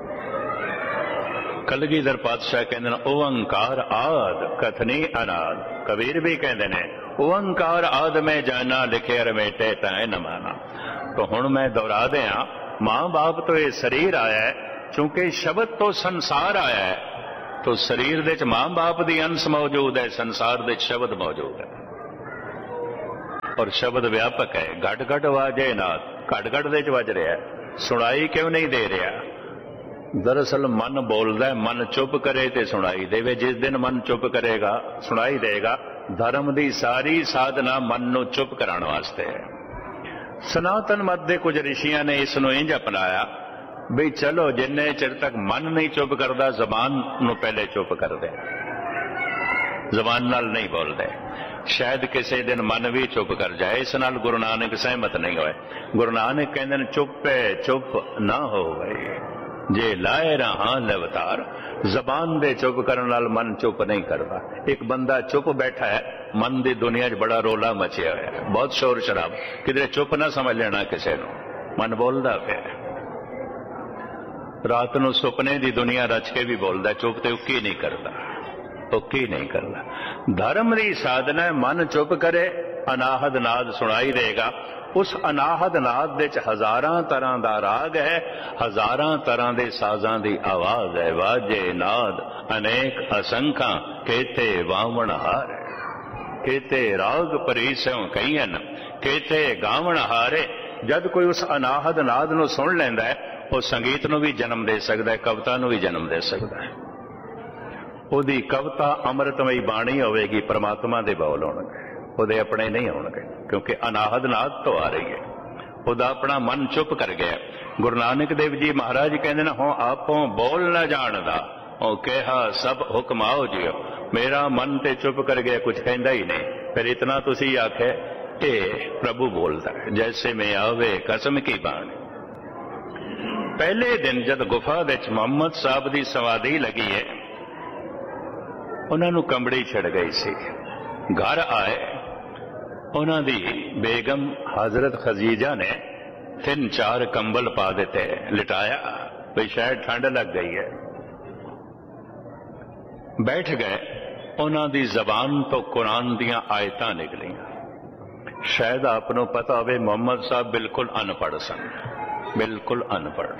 कलगीधर पातशाह कहंदे ओंकार आद कथनी अनाद। कबीर भी कहंदे ने ओंकार आद में जाना, लिखे रमेटे तय न माना। तो हुण मैं दोहरा दिया, मां बाप तो ये शरीर आया है, चूंकि शब्द तो संसार आया है, तो शरीर दे मां बाप दी अंश मौजूद है, संसार दे शब्द मौजूद है, और शब्द व्यापक है। घट घट वाजे नाथ, घट घट दे च वज रहा, सुनाई क्यों नहीं दे रहा? दरअसल मन बोलता है, मन चुप करे तो सुनाई देवे। जिस दिन मन चुप करेगा सुनाई देगा। धर्म की सारी साधना मन नूं चुप कराने वास्ते है। सनातन मत के कुछ ऋषियों ने इसनूं इंज अपनाया भी चलो जिन्ने चिर तक मन नहीं चुप करता जबान नूं पहले चुप कर दे, जबान नाल नहीं बोलते। शायद किसी दिन मन भी चुप कर जाए। इस नाल गुरु नानक सहमत नहीं होए। गुरु नानक कहते हैं चुप है चुप ना हो गए जे लाए रहा लवतार। जबान दे चुप करने नाल मन चुप नहीं करता। एक बंदा चुप बैठा है, मन की दुनिया च बड़ा रोला मचिया हुआ है, बहुत शोर शराब, किधरे चुप ना समझ लेना किसी को, मन बोलता पे। रात को सुपने की दुनिया रच के भी बोलता, चुप तो उकी नहीं करता, उकी नहीं करता। धर्म की साधना है, मन चुप करे अनाहद नाद सुनाई देगा। उस अनाहद नाद दे च हजारां तरह का राग है, हजारां तरह के साजां की आवाज है। वाजे नाद अनेक असंख्या केते वावण हार, केते राग परीसों कईयन केते गावण हारे। जब कोई उस अनाहद नाद नूं सुन लैंदा है, वो संगीत नूं भी जन्म दे सकता है, कविता नूं भी जन्म दे सकता है। ਉਹਦੀ कविता अमृतमयी बाणी होगी, परमात्मा के बौल होणगे, ਉਹਦੇ अपने नहीं होणगे, क्योंकि अनाहद नाद तो आ रही है। ਉਹਦਾ अपना मन चुप कर गया। गुरु नानक देव जी महाराज कहते हैं, हों आपों बोल न जानदा, ਉਹ कहा सब हुक्म आओ जियो। मेरा मन ते चुप कर गया, कुछ कहता ही नहीं। फिर इतना तुसी आखे ये प्रभु बोलता है, जैसे में आवे कसम की बाणी। पहले दिन जब गुफा विच मुहम्मद साहब की समाधि लगी है, उन्होंने कंबड़ी छिड़ गई सी। घर आए, उन्होंने बेगम हजरत खदीजा ने तीन चार कंबल पा दिते, लिटाया भी शायद ठंड लग गई है। बैठ गए। उन्होंने जबान तो कुरान दियां आयतां निकलियां। शायद आपको पता हो मुहम्मद साहब बिल्कुल अनपढ़ सन, बिल्कुल अनपढ़।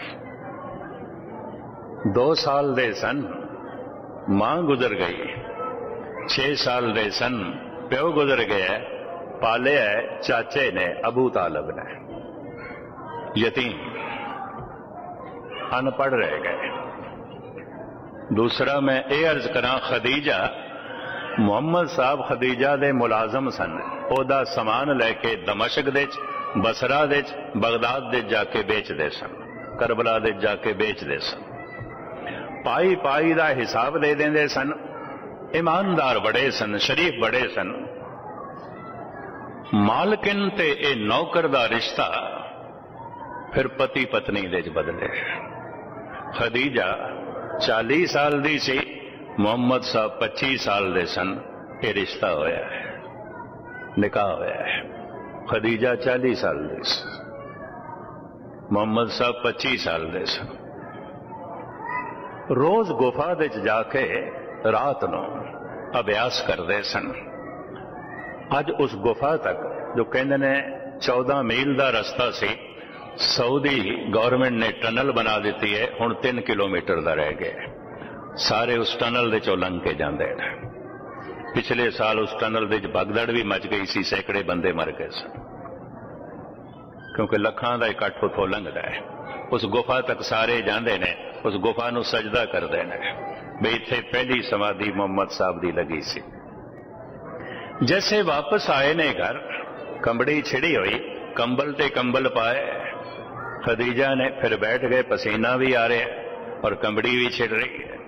दो साल दे सन, मां गुजर गई। छे साल दे सन, प्यो गुजर गया। पाले है चाचे ने, अबू तालब ने, यतीम, अनपढ़ रह गए। दूसरा मैं ये अर्ज करा, खदीजा, मुहम्मद साहब खदीजा दे मुलाजम सन। ओदा समान लैके दमशक दे, बसरा दे, बगदाद दे जाके बेचते सन, करबला दे जाके बेचते सन। पाई पाई का हिसाब दे देंदे सन। ईमानदार बड़े सन, शरीफ बड़े सन। मालकिन ते ए नौकर का रिश्ता फिर पति पत्नी दे बदले। खदीजा चाली साल दी सी, मुहम्मद साहब पच्ची साल दे सन। ये रिश्ता होया है, निकाह होया है। खदीजा चाली साल दी सी, मुहम्मद साहब पच्ची साल दे सन। रोज गुफा दे जाके रात नूं अभ्यास करते सन। अज उस गुफा तक जो कहते ने चौदह मील का रस्ता सी, सऊदी गवर्नमेंट ने टनल बना दी है, हुण तीन किलोमीटर का रह गया। सारे उस टनल दे चों लंघ के जाते हैं। पिछले साल उस टनल दे भगदड़ भी मच गई सी, सैकड़े बंदे मर गए सन, क्योंकि लखां का इकट्ठ उथों लंघदा है। उस गुफा तक सारे जाते ने, उस गुफा नूं सजदा करते हैं भी इत्थे पहली समाधि मुहम्मद साहब की लगी सी। जैसे वापस आए ने घर, कंबड़ी छिड़ी हुई, कंबल ते कंबल पाए। खदीजा ने फिर बैठ गए, पसीना भी आ रहा है और कंबड़ी भी छिड़ रही है।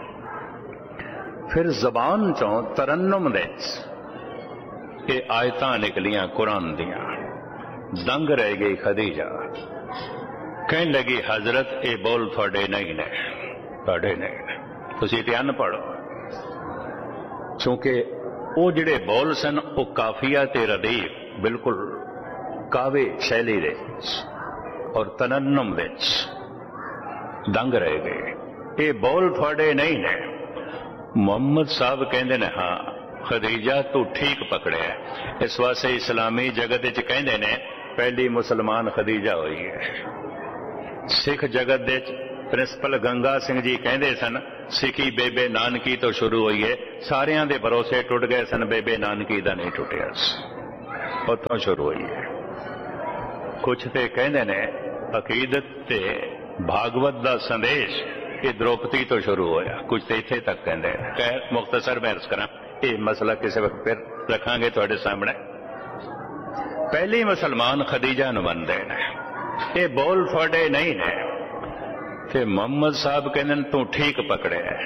फिर जबान चों तरन्नुम दे ये आयतां निकलियां कुरान दियां। दंग रह गई खदीजा, कहने लगी हजरत ये बोल थोड़े नहीं ने, थोड़े नहीं ने, तुसीं ते अनपढ़ हो। क्योंकि वो जिहड़े बोल सन वो काफिया ते रदीफ बिल्कुल कावे शैली दे और तनन्नुम दे दंग रह गए। ये बोल थोड़े नहीं ने। मुहम्मद साहब कहते ने हाँ खदीजा तू ठीक पकड़े है। इस वास्ते इस्लामी जगत च कहते ने पहली मुसलमान खदीजा हुई है। सिख जगत दे प्रिंसिपल गंगा सिंह जी कहते सन सिखी बेबे नानकी तो शुरू हुई है। सारियां दे भरोसे टुट गए सन, बेबे नानकी दा नहीं टुटिया, उतों शुरू हुई है। कुछ तो कहते ने अकीदत ते भागवत का संदेश ये द्रौपदी तो शुरू होया, कुछ तो इत्थे तक कहते हैं। खैर मुख्तसर मैं अर्ज करा, ये मसला किसी वक्त फिर रखांगे तुहाडे सामने। पहली मुसलमान खदीजा नूं मनदे ने, ये बोल थोड़े नहीं ने कि मोहम्मद साहब कहते तू ठीक पकड़े है,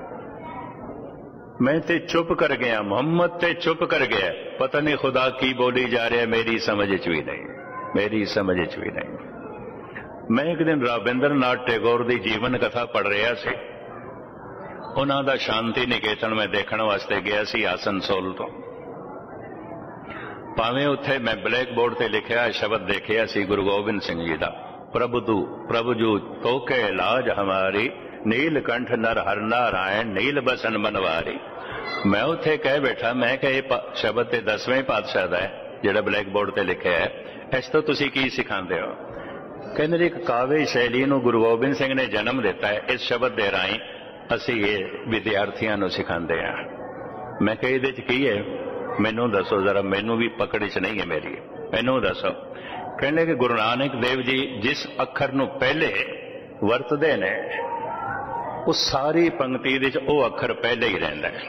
मैं ते चुप कर गया, मोहम्मद ते चुप कर गया, पता नहीं खुदा की बोली जा रहा है, मेरी समझ च भी नहीं, मेरी समझ च भी नहीं। मैं एक दिन रविंद्र नाथ टैगोर की जीवन कथा पढ़ रहा सी, उन्हां दा शांति निकेतन मैं देखने वास्ते गया सी आसनसोल तो। भावें उत्थे मैं ब्लैक बोर्ड ते लिखिया शब्द देखिया सी गुरु गोबिंद सिंह जी का, प्रभु तू प्रभु जू तोके लाज हमारी, नीलकंठ नर हर नारायण नील बसन बनवारी। मैं उत्थे कह बैठा, मैं कह शब्द ते दसवें पातशाह दा है जिहड़ा ब्लैक बोर्ड ते लिखिया है, इस तो तुसीं की सिखांदे हो? कहंदे एक काव्य शैली नूं गुरु गोबिंद सिंह ने जन्म दिता है, इस शब्द दे राहीं असीं ये विद्यार्थियों नूं सिखांदे हां। मैं कह इहदे च की है, मैनूं दसो जरा, मैनूं भी पकड़ च नहीं है मेरी, मैनूं दसो। कहने कि गुरु नानक देव जी जिस अखर नूं पहले वरतदे ने उस सारी पंक्ति दे च ओ अखर पहले ही रहिंदा है।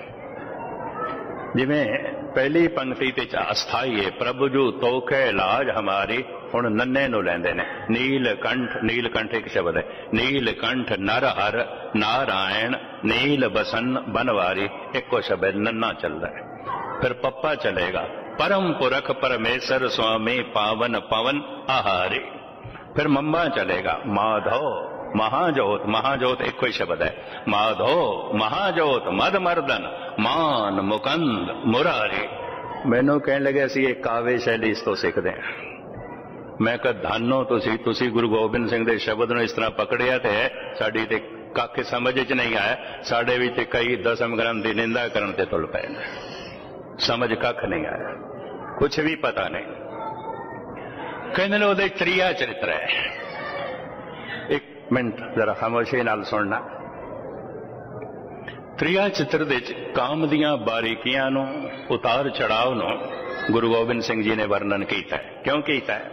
जिवें पहली पंक्ति ते अस्थाई है, प्रभु जू तोखे लाज हमारी, हुण नन्ने नूं लैंदे ने, नीलकंठ, नीलकंठ एक शब्द है, नीलकंठ नर हर नारायण नील बसन बनवारी, एको शब्द नन्ना चलता है। फिर पप्पा चलेगा, परम पुरख परमेश्वर स्वामी पावन पवन आहारी। फिर मम्मा चलेगा, माधव महाजोत, महाजोत एक कोई शब्द है, माधव महाजोत मद मर्दन मान मुकंद मुरारी। मैनू कहने लगे असी एक काव्य शैली इस तो सीखते हैं। मैं कहा धानो तुसी तुसी गुरु गोबिंद सिंह दे शब्द नूं इस तरह पकड़िया ते साडी ते कख समझ च नहीं आया, साडे विच कई दसम ग्रंथ की निंदा करन ते तुल पए, समझ कख नहीं आया, कुछ भी पता नहीं। कहने उहदे त्रीया चरित्र है, एक मिनट जरा खामोशी नाल सुनना। त्रीया चित्र दे काम दियां बारीकियां नूं उतार चढ़ाव नूं गुरु गोबिंद सिंह जी ने वर्णन किया है। क्यों किया है?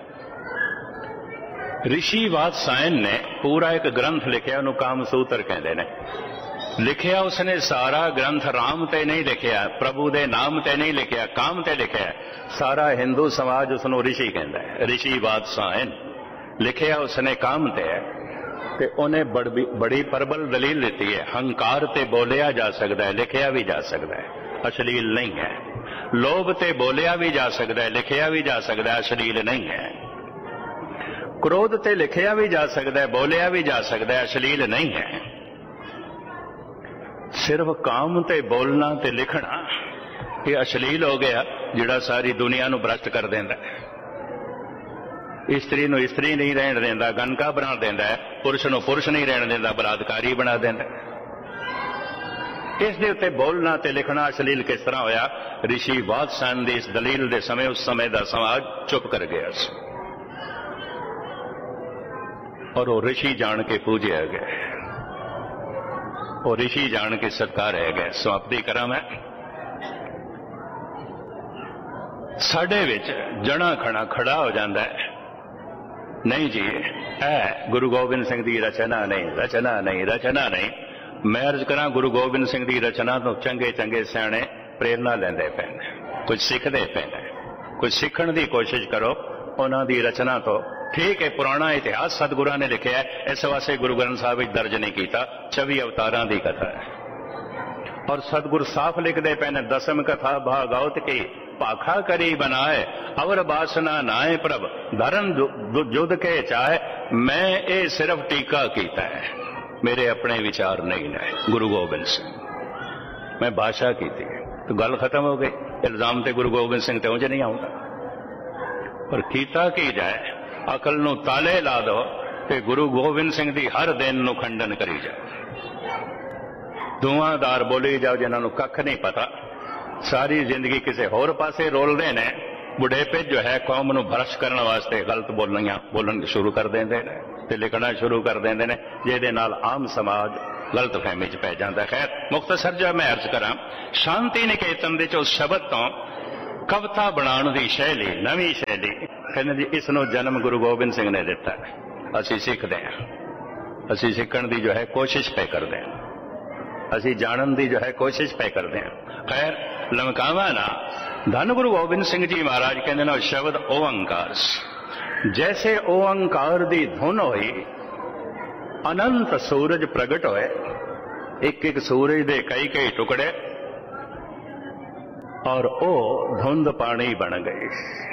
ऋषि वात्सायन ने पूरा एक ग्रंथ लिखिया, उन्होंने कामसूत्र कहते हैं। लिखिया उसने सारा ग्रंथ राम ते नहीं लिखिया, प्रभु दे नाम ते नहीं लिखिया, काम ते लिखिया। सारा हिंदू समाज उसनों ऋषि कहता है, ऋषि वात्सायन। लिखिया उसने काम ते है कि उन्हें बड़ी, बड़ी प्रबल दलील देती है, हंकार ते बोलिया जा सकता है, लिखिया भी जा सकता है, अश्लील नहीं है। लोभ ते बोलिया भी जा सकता है, लिखिया भी जा सकता है, अश्लील नहीं है। क्रोध ते लिखिया भी जा सकता है, बोलिया भी जा सकता है, अश्लील नहीं है। सिर्फ काम ते बोलना ते लिखना ये अश्लील हो गया, जिहड़ा सारी दुनिया नूं भ्रष्ट कर देंदा है। स्त्री नूं स्त्री नहीं रहन देंदा, गनका बना देंदा है, पुरुष नूं पुरुष नहीं रहन देंदा, बलात्कारी बना देंदा है। इस दे उत्ते बोलना ते लिखना अश्लील किस तरह होया? ऋषि वात्सायन दी इस दलील दे समय उस समय दा समाज चुप कर गया और वो ऋषि जान के पूजे गए, और ऋषि जान के सत्कार रह गए। समाप्ति करा मैं। साडे विच जना खड़ा खड़ा हो जाता है, नहीं जी ऐ गुरु गोबिंद सिंह की रचना नहीं, रचना नहीं, रचना नहीं। मैं अर्ज करा गुरु गोबिंद सिंह की रचना तो चंगे चंगे सियाणे प्रेरणा लेंदे पे, कुछ सीखते पे, कुछ सीखण की कोशिश करो उन्हों की रचना तो। ठीक है, पुराना इतिहास सतगुरां ने लिखा है, इस वास्ते गुरु ग्रंथ साहब दर्ज नहीं किया, चौबी अवतारां की कथा है। और सतगुरु साफ लिखते पे, दसम कथा भागवत की पाखा करी बनाए, अवर बासना नाए प्रभ धरन जुद के चाहे। मैं ये सिर्फ टीका किया है, मेरे अपने विचार नहीं ने। गुरु गोबिंद सिंह मैं भाषा की थी तो गल खत्म हो गई। इल्जाम ते गुरु गोबिंद सिंह ते उंज नहीं आऊंगा, पर कीता की जाए, अकल नूं ताले ला दो ते गुरु गोबिंद सिंह दी हर दिन नूं खंडन करी जाओ, धुआंधार बोली जाओ जिन्होंने कख नहीं पता, सारी जिंदगी किसी होर पासे रोलते ने। बुढ़ेपे जो है कौम नूं भ्रष्ट करने वास्ते गलत बोलनियां बोलन शुरू कर देंदे ने ते लिखना शुरू कर देंदे ने, जिहदे नाल आम समाज गलत फहमी च पै जांदा। खैर मुख्तसर जो मैं अर्ज करा, शांति निकेतन दे उस शब्द तो कविता बनाने की शैली, नवी शैली, कहते जी इसनों जन्म गुरु गोबिंद सिंह ने दिता है। असी सीखते हैं, असी सीखण की जो है कोशिश पे करते हैं, असी जानन की जो है कोशिश पे करते हैं। खैर लमकावा ना, धन गुरु गोबिंद सिंह जी महाराज कहते ना शब्द ओंकार, जैसे ओंकार की धुन हुई अनंत सूरज प्रगट होए, एक एक सूरज दे कई कई टुकड़े, और ओ धुंध पानी बन गई।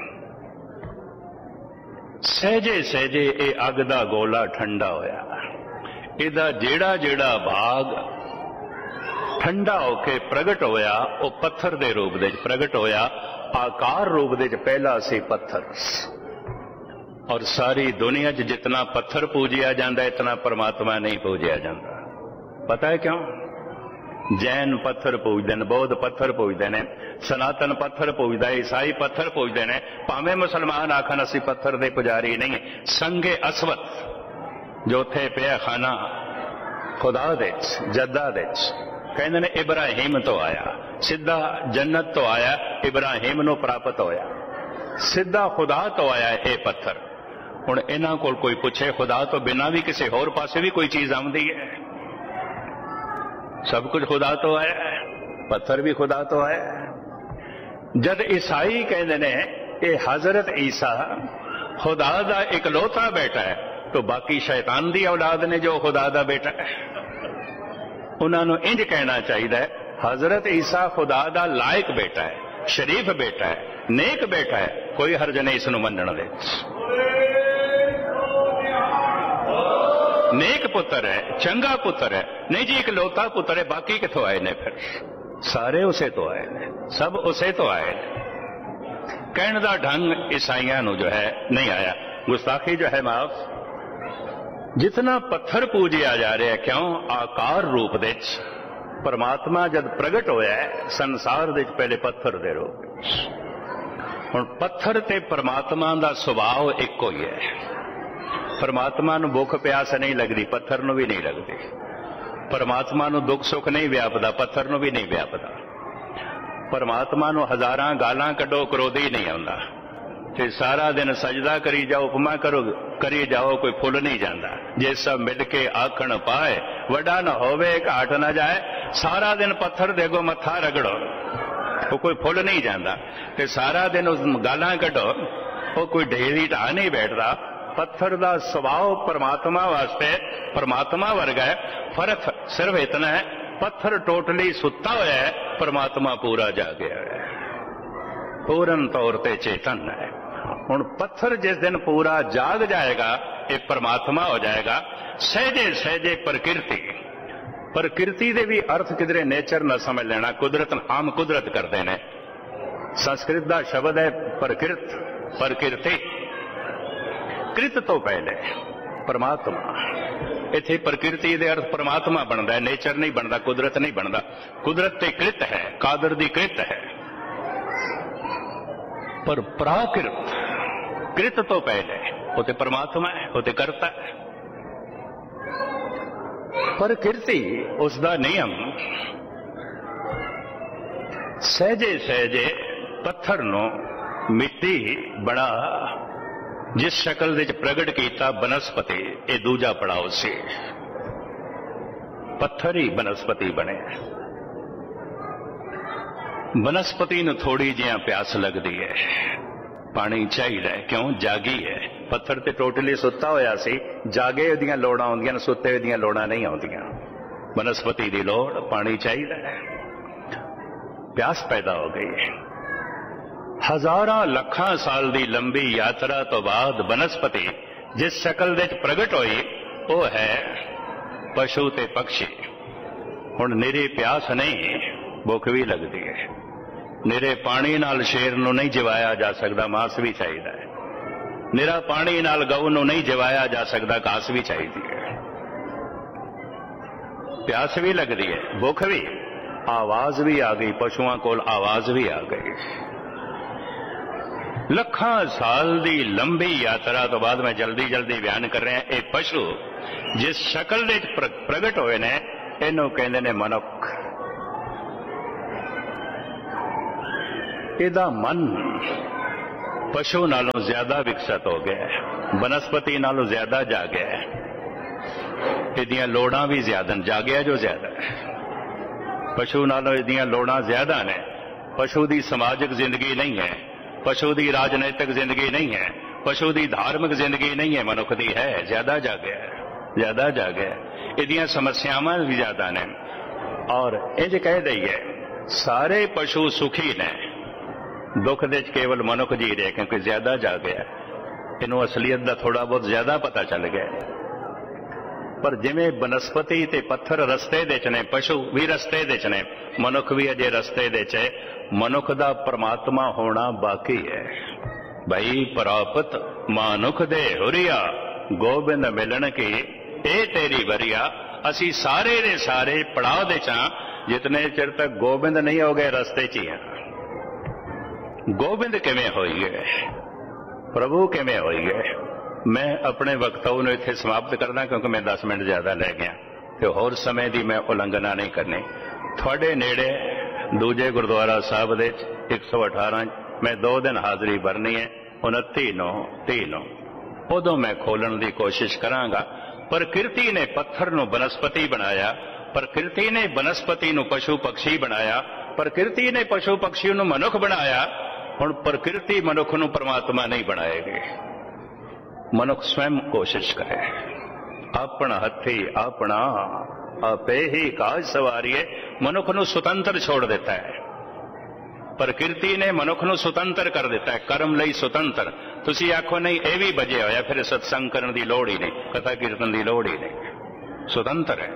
सहजे सहजे ये अग दा गोला ठंडा होया, इहदा जेड़ा जेड़ा भाग ठंडा होके प्रगट होया वो पत्थर दे रूप दे प्रगट होया, आकार रूप दे पहला सी पत्थर। और सारी दुनिया च जितना पत्थर पूजिया जाता इतना परमात्मा नहीं पूजिया जाता। पता है क्यों? जैन पत्थर पूजते हैं, बौद्ध पत्थर पूजते हैं, सनातन पत्थर पूजता है, ईसाई पत्थर पूजते हैं, भावें मुसलमान आखन असी पत्थर दे पुजारी नहीं। संगे असवत जो थे पिया खाना खुदा दे जद्दा दे, कहते ने इब्राहिम तो आया, सीधा जन्नत तो आया, इब्राहिम नूं प्राप्त होया, सीधा खुदा तो आया ये पत्थर। हुण इन्हां कोल कोई पुछे खुदा तो बिना भी किसी होर पासे भी कोई चीज आउंदी है? सब कुछ खुदा तो है, पत्थर भी खुदा तो है। जद ईसाई कहते ने ये हजरत ईसा खुदा दा इकलौता बेटा है, तो बाकी शैतान दी औलाद ने जो खुदा दा बेटा है, उन्होंने इंज कहना चाहिए हजरत ईसा खुदा दा लायक बेटा है, शरीफ बेटा है, नेक बेटा है, कोई हर्ज नहीं इसनूं मनण दे। नेक पुत्र है, चंगा पुत्र है, नहीं जी इकलौता पुत्र है, बाकी किथों आए ने? फिर सारे उसे तो आए ने, सब उसे तो आए ने। कहने का ढंग ईसाइयां नूं जो है नहीं आया, गुस्ताखी जो है माफ। जितना पत्थर पूजिया जा रहा है, क्यों? आकार रूप दे परमात्मा जद प्रगट होया है संसार दे पहले पत्थर दे रूप। हुण पत्थर ते परमात्मा दा सुभाव इक्को ही है। परमात्मा नूं भुख प्यास नहीं लगती, पत्थर नूं भी नहीं लगती। परमात्मा नूं दुख सुख नहीं व्यापदा, पत्थर नूं भी नहीं व्यापदा। परमात्मा नूं हजारां गालां कड्डो क्रोधी नहीं आउंदा, ते सारा दिन सजदा करी जाओ, उपमा करो करी जाओ, कोई फुल नहीं जाता। जे सब मिल के आखण पाए, वड्डा न होवे घाट न जाए। सारा दिन पत्थर देगो मत्था रगड़ो, वो कोई फुल नहीं जाता। ते सारा दिन उस गालां कड्डो, वो कोई ढेरी ढा नहीं बैठता। पत्थर का स्वभाव परमात्मा वास्ते परमात्मा वर्गा है। फर्क सिर्फ इतना है, पत्थर टोटली सुता हुआ है, परमात्मा पूरा जागया है, पूर्ण तौर पर चेतन है। हुण पत्थर जिस दिन पूरा जाग जाएगा ये परमात्मा हो जाएगा। सहजे सहजे प्रकृति, प्रकृति दे भी अर्थ किधरे नेचर न समझ लेना, कुदरत आम कुदरत करते हैं। संस्कृत का शब्द है प्रकृत, प्रकृति। कृत तो पहले परमात्मा, इत्थे प्रकृति दे अर्थ परमात्मा बनता है, नेचर नहीं बनता, कुदरत नहीं बनता। कुदरत ते कृत है, कादर दी कृत है, पर प्राकृत कृत तो पहले वो तो परमात्मा है, वो तो करता है। प्रकृति उसका नियम सहजे सहजे पत्थर नूं मिट्टी बना जिस शक्ल विच प्रगट किया बनस्पति, ये दूजा पड़ाव से पत्थर ही बनस्पति बने। बनस्पति नूं थोड़ी जिहा प्यास लगती है, पानी चाहिए, क्यों? जागी है। पत्थर ते टोटली सुता होया सी, जागे उहदियां लोड़ां आउंदियां, सुते उहदियां लोड़ां नहीं आउंदियां। बनस्पति दी लोड़ पानी चाहिए, प्यास पैदा हो गई है। हजारां लखां साल दी लंबी यात्रा तो बाद बनस्पति जिस शक्ल विच प्रगट होई वो है पशु ते पक्षी। हुण निरी प्यास नहीं, भुख भी लगती है। निरे पानी नाल शेर नूं नहीं जिवाया जा सकता, मांस भी चाहिए है। निरा पानी नाल गऊ नूं नहीं जिवाया जा सकता, घास भी चाहिए है। प्यास भी लगती है, भुख भी, आवाज भी आ गई, पशुओं कोल आवाज भी आ गई। लखां साल दी लंबी यात्रा तो बाद मैं जल्दी जल्दी बयान कर रहा ये पशु जिस शक्ल विच प्रगट होए ने इनू कहंदे ने मनुख। ਇਹਦਾ ਮਨ ਪਸ਼ੂ ਨਾਲੋਂ ਜ਼ਿਆਦਾ ਵਿਕਸਿਤ ਹੋ ਗਿਆ ਹੈ, ਬਨਸਪਤੀ ਨਾਲੋਂ ਜ਼ਿਆਦਾ ਜਾਗਿਆ ਹੈ, ਇਹਦੀਆਂ ਲੋੜਾਂ ਵੀ ਜ਼ਿਆਦਾ ਨੇ, ਜਾਗਿਆ ਜੋ ਜ਼ਿਆਦਾ ਹੈ। ਪਸ਼ੂ ਨਾਲੋਂ ਇਹਦੀਆਂ ਲੋੜਾਂ ਜ਼ਿਆਦਾ ਨੇ। ਪਸ਼ੂ ਦੀ ਸਮਾਜਿਕ ਜ਼ਿੰਦਗੀ ਨਹੀਂ ਹੈ, ਪਸ਼ੂ ਦੀ ਰਾਜਨੀਤਿਕ ਜ਼ਿੰਦਗੀ ਨਹੀਂ ਹੈ, ਪਸ਼ੂ ਦੀ ਧਾਰਮਿਕ ਜ਼ਿੰਦਗੀ ਨਹੀਂ ਹੈ, ਮਨੁੱਖ ਦੀ ਹੈ। ਜ਼ਿਆਦਾ ਜਾਗਿਆ ਹੈ, ਜ਼ਿਆਦਾ ਜਾਗਿਆ ਹੈ। ਇਹਦੀਆਂ ਸਮੱਸਿਆਵਾਂ ਵੀ ਜ਼ਿਆਦਾ ਨੇ। ਔਰ ਇੰਜ ਕਹਿ ਦਈਏ ਸਾਰੇ ਪਸ਼ੂ ਸੁਖੀ ਨੇ, ਦੁੱਖ ਦੇ ਚ ਕੇਵਲ ਮਨੁੱਖ ਜੀ ਰਿਹਾ ਕਿਉਂਕਿ ਜ਼ਿਆਦਾ ਜਾਗਿਆ। ਇਹਨੂੰ ਅਸਲੀਅਤ ਦਾ ਥੋੜਾ ਬਹੁਤ ਜ਼ਿਆਦਾ ਪਤਾ ਚੱਲ ਗਿਆ। ਪਰ ਜਿਵੇਂ ਬਨਸਪਤੀ ਤੇ ਪੱਥਰ ਰਸਤੇ ਦੇ ਚ ਨੇ, ਪਸ਼ੂ ਵੀ ਰਸਤੇ ਦੇ ਚ ਨੇ, ਮਨੁੱਖ ਵੀ ਅਜੇ ਰਸਤੇ ਦੇ ਚ ਹੈ। ਮਨੁੱਖ ਦਾ ਪਰਮਾਤਮਾ ਹੋਣਾ ਬਾਕੀ ਹੈ। ਭਈ ਪ੍ਰਾਪਤ ਮਾਨੁਖ ਦੇ ਹੁਰੀਆ, ਗੋਬਿੰਦ ਮਿਲਣ ਕੀ ਇਹ ਤੇਰੀ ਵਰੀਆ। ਅਸੀਂ ਸਾਰੇ ਦੇ ਸਾਰੇ ਪੜਾਅ ਦੇ ਚਾਂ, ਜਿਤਨੇ ਚਿਰ ਤੱਕ ਗੋਬਿੰਦ ਨਹੀਂ ਹੋ ਗਏ ਰਸਤੇ ਚ ਹੀ ਹਾਂ। ਗੋਬਿੰਦ ਕਿਵੇਂ ਹੋਈਏ, ਪ੍ਰਭੂ ਕਿਵੇਂ ਹੋਈਏ। ਮੈਂ ਆਪਣੇ ਵਕਤਵ ਨੂੰ ਇੱਥੇ ਸਮਾਪਤ ਕਰਦਾ ਕਿਉਂਕਿ ਮੈਂ ਦਸ ਮਿੰਟ ਜ਼ਿਆਦਾ ਲੈ ਗਿਆ ਤੇ ਹੋਰ ਸਮੇਂ ਦੀ ਮੈਂ ਉਲੰਘਣਾ ਨਹੀਂ ਕਰਨੀ। ਤੁਹਾਡੇ ਨੇੜੇ ਦੂਜੇ ਗੁਰਦੁਆਰਾ ਸਾਹਿਬ ਦੇ ਇੱਕ ਸੌ ਅਠਾਰਾਂ ਮੈਂ ਦੋ ਦਿਨ ਹਾਜ਼ਰੀ ਭਰਨੀ ਹੈ, ਉਨੱਤੀ ਨੌ ਤੀਹ ਨੌ ਉਦੋਂ ਮੈਂ ਖੋਲਣ ਦੀ ਕੋਸ਼ਿਸ਼ ਕਰਾਂਗਾ। ਪ੍ਰਕਿਰਤੀ ਨੇ ਪੱਥਰ ਨੂੰ ਬਨਸਪਤੀ ਬਣਾਇਆ, ਪ੍ਰਕਿਰਤੀ ਨੇ ਬਨਸਪਤੀ ਨੂੰ ਪਸ਼ੂ ਪਕਸ਼ੀ ਬਣਾਇਆ, ਪ੍ਰਕਿਰਤੀ ਨੇ ਪਸ਼ੂ ਪਕਸ਼ੀ ਨੂੰ ਮਨੁੱਖ ਬਣਾਇਆ। ਹੁਣ ਪ੍ਰਕਿਰਤੀ ਮਨੁੱਖ ਨੂੰ ਪਰਮਾਤਮਾ ਨਹੀਂ ਬਣਾਏਗੀ। ਮਨੁੱਖ ਸਵੈਮ ਕੋਸ਼ਿਸ਼ ਕਰੇ, ਆਪਣਾ ਹੱਥੀ ਆਪਣਾ ਆਪੇ ਹੀ ਕਾਜ ਸਵਾਰੀਏ। ਮਨੁੱਖ ਨੂੰ ਸੁਤੰਤਰ ਛੋੜ ਦਿੱਤਾ ਹੈ। ਪ੍ਰਕਿਰਤੀ ਨੇ ਮਨੁੱਖ ਨੂੰ ਸੁਤੰਤਰ ਕਰ ਦਿੱਤਾ ਹੈ, ਕਰਮ ਲਈ ਸੁਤੰਤਰ। ਤੁਸੀਂ ਆਖੋ ਨਹੀਂ ਇਹ ਵੀ ਬਜਿਆ ਹੋਇਆ, ਫਿਰ ਸਤਸੰਗ ਕਰਨ ਦੀ ਲੋੜ ਹੀ ਨਹੀਂ, ਕਥਾ ਕੀਰਤਨ ਦੀ ਲੋੜ ਹੀ ਨਹੀਂ। ਸੁਤੰਤਰ ਹੈ।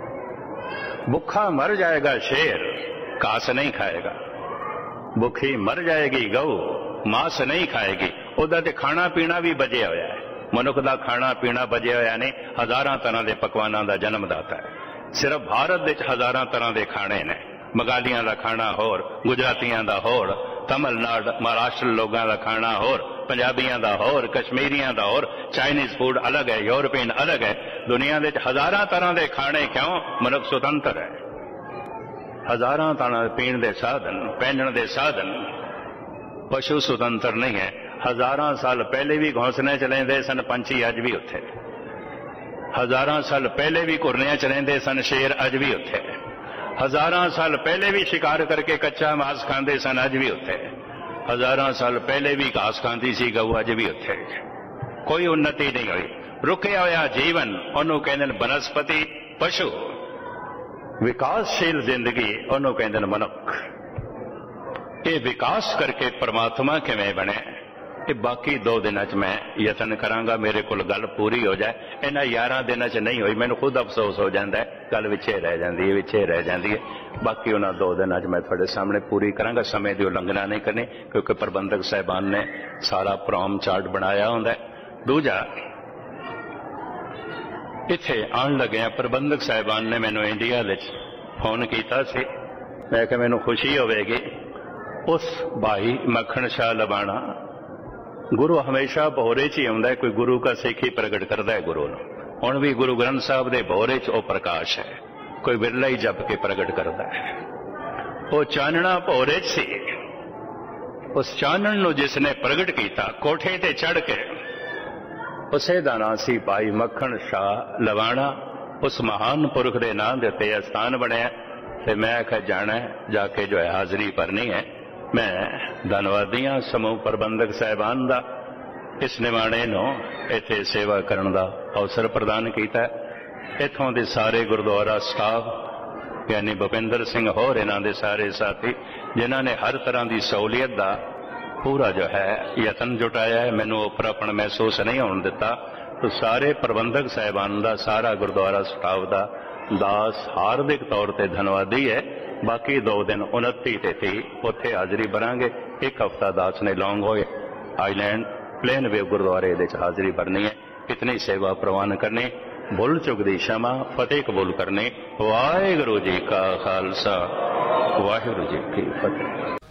ਭੁੱਖਾ ਮਰ ਜਾਏਗਾ ਸ਼ੇਰ, ਘਾਸ ਨਹੀਂ ਖਾਏਗਾ। ਭੁੱਖੀ ਮਰ ਜਾਏਗੀ ਗਊ, ਮਾਸ ਨਹੀਂ ਖਾਏਗੀ। ਉਹਦਾ ਤੇ ਖਾਣਾ ਪੀਣਾ ਵੀ ਬਜਿਆ ਹੋਇਆ ਹੈ। ਮਨੁੱਖ ਦਾ ਖਾਣਾ ਪੀਣਾ ਬਜਿਆ ਹੋਇਆ ਨੇ। ਹਜ਼ਾਰਾਂ ਤਰ੍ਹਾਂ ਦੇ ਪਕਵਾਨਾਂ ਦਾ ਜਨਮਦਾਤਾ ਹੈ। ਸਿਰਫ ਭਾਰਤ ਵਿੱਚ ਹਜ਼ਾਰਾਂ ਤਰ੍ਹਾਂ ਦੇ ਖਾਣੇ ਨੇ। ਬੰਗਾਲੀਆਂ ਦਾ ਖਾਣਾ ਹੋਰ, ਗੁਜਰਾਤੀਆਂ ਦਾ ਹੋਰ, ਤਮਿਲਨਾਡੂ ਮਹਾਰਾਸ਼ਟਰ ਲੋਕਾਂ ਦਾ ਖਾਣਾ ਹੋਰ, ਪੰਜਾਬੀਆਂ ਦਾ ਹੋਰ, ਕਸ਼ਮੀਰੀਆਂ ਦਾ ਹੋਰ, ਚਾਈਨੀਜ਼ ਫੂਡ ਅਲੱਗ ਹੈ, ਯੂਰਪੀਅਨ ਅਲੱਗ ਹੈ। ਦੁਨੀਆ ਵਿੱਚ ਹਜ਼ਾਰਾਂ ਤਰ੍ਹਾਂ ਦੇ ਖਾਣੇ। ਕਿਉਂ? ਮਨੁੱਖ ਸੁਤੰਤਰ ਹੈ। ਹਜ਼ਾਰਾਂ ਤਰ੍ਹਾਂ ਦੇ ਪੀਣ ਦੇ ਸਾਧਨ, ਪਹਿਨਣ ਦੇ ਸਾਧਨ। ਪਸ਼ੂ ਸੁਤੰਤਰ ਨਹੀਂ ਹੈ। ਹਜ਼ਾਰਾਂ ਸਾਲ ਪਹਿਲੇ ਵੀ ਘੋਂਸਲੇ ਚ ਰਹਿੰਦੇ ਸਨ ਪੰਛੀ, ਅੱਜ ਵੀ ਉੱਥੇ। ਹਜ਼ਾਰਾਂ ਸਾਲ ਪਹਿਲੇ ਵੀ ਘੁਰਨਿਆਂ ਚ ਰਹਿੰਦੇ ਸਨ ਸ਼ੇਰ, ਅੱਜ ਵੀ ਉੱਥੇ। ਹਜ਼ਾਰਾਂ ਸਾਲ ਪਹਿਲੇ ਵੀ ਸ਼ਿਕਾਰ ਕਰਕੇ ਕੱਚਾ ਮਾਸ ਖਾਂਦੇ ਸਨ, ਅੱਜ ਵੀ ਉੱਥੇ। ਹਜ਼ਾਰਾਂ ਸਾਲ ਪਹਿਲੇ ਵੀ ਘਾਸ ਖਾਂਦੀ ਸੀ ਗਊ, ਅੱਜ ਵੀ ਉੱਥੇ। ਕੋਈ ਉન્નਤੀ ਨਹੀਂ ਹੋਈ। ਰੁਕਿਆ ਹੋਇਆ ਜੀਵਨ ਉਹਨੂੰ ਕਹਿੰਦੇ ਨੇ ਬਨਸਪਤੀ ਪਸ਼ੂ। ਵਿਕਾਸਸ਼ੀਲ ਜ਼ਿੰਦਗੀ ਉਹਨੂੰ ਕਹਿੰਦੇ ਨੇ ਮਨੁੱਖ। ਇਹ ਵਿਕਾਸ ਕਰਕੇ ਪਰਮਾਤਮਾ ਕਿਵੇਂ ਬਣੇ, ਇਹ ਬਾਕੀ ਦੋ ਦਿਨਾਂ ਚ ਮੈਂ ਯਤਨ ਕਰਾਂਗਾ। ਮੇਰੇ ਕੋਲ ਗੱਲ ਪੂਰੀ ਹੋ ਜਾਏ। ਇਹਨਾਂ ਯਾਰਾਂ ਦਿਨਾਂ ਚ ਨਹੀਂ ਹੋਈ, ਮੈਨੂੰ ਖੁਦ ਅਫਸੋਸ ਹੋ ਜਾਂਦਾ ਹੈ। ਗੱਲ ਵਿੱਚੇ ਰਹਿ ਜਾਂਦੀ ਹੈ, ਵਿੱਚੇ ਰਹਿ ਜਾਂਦੀ ਹੈ। ਬਾਕੀ ਉਹਨਾਂ ਦੋ ਦਿਨਾਂ ਚ ਮੈਂ ਤੁਹਾਡੇ ਸਾਹਮਣੇ ਪੂਰੀ ਕਰਾਂਗਾ। ਸਮੇਂ ਦੀ ਉਲੰਘਣਾ ਨਹੀਂ ਕਰਨੀ ਕਿਉਂਕਿ ਪ੍ਰਬੰਧਕ ਸਾਹਿਬਾਨ ਨੇ ਸਾਰਾ ਪ੍ਰੋਗਰਾਮ ਚਾਰਟ ਬਣਾਇਆ ਹੁੰਦਾ। ਦੂਜਾ, ਇੱਥੇ ਆਉਣ ਲੱਗਿਆ ਪ੍ਰਬੰਧਕ ਸਾਹਿਬਾਨ ਨੇ ਮੈਨੂੰ ਇੰਡੀਆ ਵਿੱਚ ਫੋਨ ਕੀਤਾ ਸੀ। ਮੈਂ ਕਿਹਾ ਮੈਨੂੰ ਖੁਸ਼ੀ ਹੋਵੇਗੀ। ਉਸ ਭਾਈ ਮੱਖਣ ਸ਼ਾਹ ਲਬਾਣਾ, ਗੁਰੂ ਹਮੇਸ਼ਾ ਭੋਰੇ ਚ ਹੀ ਆਉਂਦਾ ਹੈ। ਕੋਈ ਗੁਰੂ ਕਾ ਸਿੱਖ ਹੀ ਪ੍ਰਗਟ ਕਰਦਾ ਹੈ ਗੁਰੂ ਨੂੰ। ਹੁਣ ਵੀ ਗੁਰੂ ਗ੍ਰੰਥ ਸਾਹਿਬ ਦੇ ਭੋਰੇ ਚ ਉਹ ਪ੍ਰਕਾਸ਼ ਹੈ। ਕੋਈ ਵਿਰਲਾ ਹੀ ਜਪ ਕੇ ਪ੍ਰਗਟ ਕਰਦਾ ਹੈ। ਉਹ ਚਾਨਣਾ ਭੋਰੇ ਚ ਸੀ। ਉਸ ਚਾਨਣ ਨੂੰ ਜਿਸ ਨੇ ਪ੍ਰਗਟ ਕੀਤਾ ਕੋਠੇ ਤੇ ਚੜ ਕੇ, ਉਸੇ ਦਾ ਨਾਂ ਸੀ ਭਾਈ ਮੱਖਣ ਸ਼ਾਹ ਲਵਾਣਾ। ਉਸ ਮਹਾਨ ਪੁਰਖ ਦੇ ਨਾਂ ਦੇ ਉੱਤੇ ਸਥਾਨ ਬਣਿਆ ਤੇ ਮੈਂ ਆਖਿਆ ਜਾਣਾ ਜਾ ਕੇ ਜੋ ਹੈ ਹਾਜ਼ਰੀ ਭਰਨੀ ਹੈ। ਮੈਂ ਧੰਨਵਾਦੀ ਹਾਂ ਸਮੂਹ ਪ੍ਰਬੰਧਕ ਸਾਹਿਬਾਨ ਦਾ, ਇਸ ਨਿਮਾਣੇ ਨੂੰ ਇੱਥੇ ਸੇਵਾ ਕਰਨ ਦਾ ਅਵਸਰ ਪ੍ਰਦਾਨ ਕੀਤਾ। ਇੱਥੋਂ ਦੇ ਸਾਰੇ ਗੁਰਦੁਆਰਾ ਸਟਾਫ ਯਾਨੀ ਭੁਪਿੰਦਰ ਸਿੰਘ ਹੋਰ ਇਹਨਾਂ ਦੇ ਸਾਰੇ ਸਾਥੀ ਜਿਨ੍ਹਾਂ ਨੇ ਹਰ ਤਰ੍ਹਾਂ ਦੀ ਸਹੂਲੀਅਤ ਦਾ ਪੂਰਾ ਜੋ ਹੈ ਯਤਨ ਜੁਟਾਇਆ ਹੈ। ਮੈਨੂੰ ਉਪਰਾਪਣ ਮਹਿਸੂਸ ਨਹੀਂ ਹੋਣ ਦਿੱਤਾ। तो सारे प्रबंधक साहिबान का सारा गुरुद्वारा स्टाफ का दास हार्दिक तौर पर धन्यवादी है। बाकी दो दिन उनती ते तीह उत्थे हाजरी भरांगे। एक हफ्ता दास ने लॉन्ग होए आईलैंड प्लेन वे गुरुद्वारे हाजरी भरनी है। इतनी सेवा प्रवान करनी, भुल चुक दी क्षमा, फतेह कबूल करनी। वाहिगुरू जी का खालसा वाहिगुरू जी की फतेह।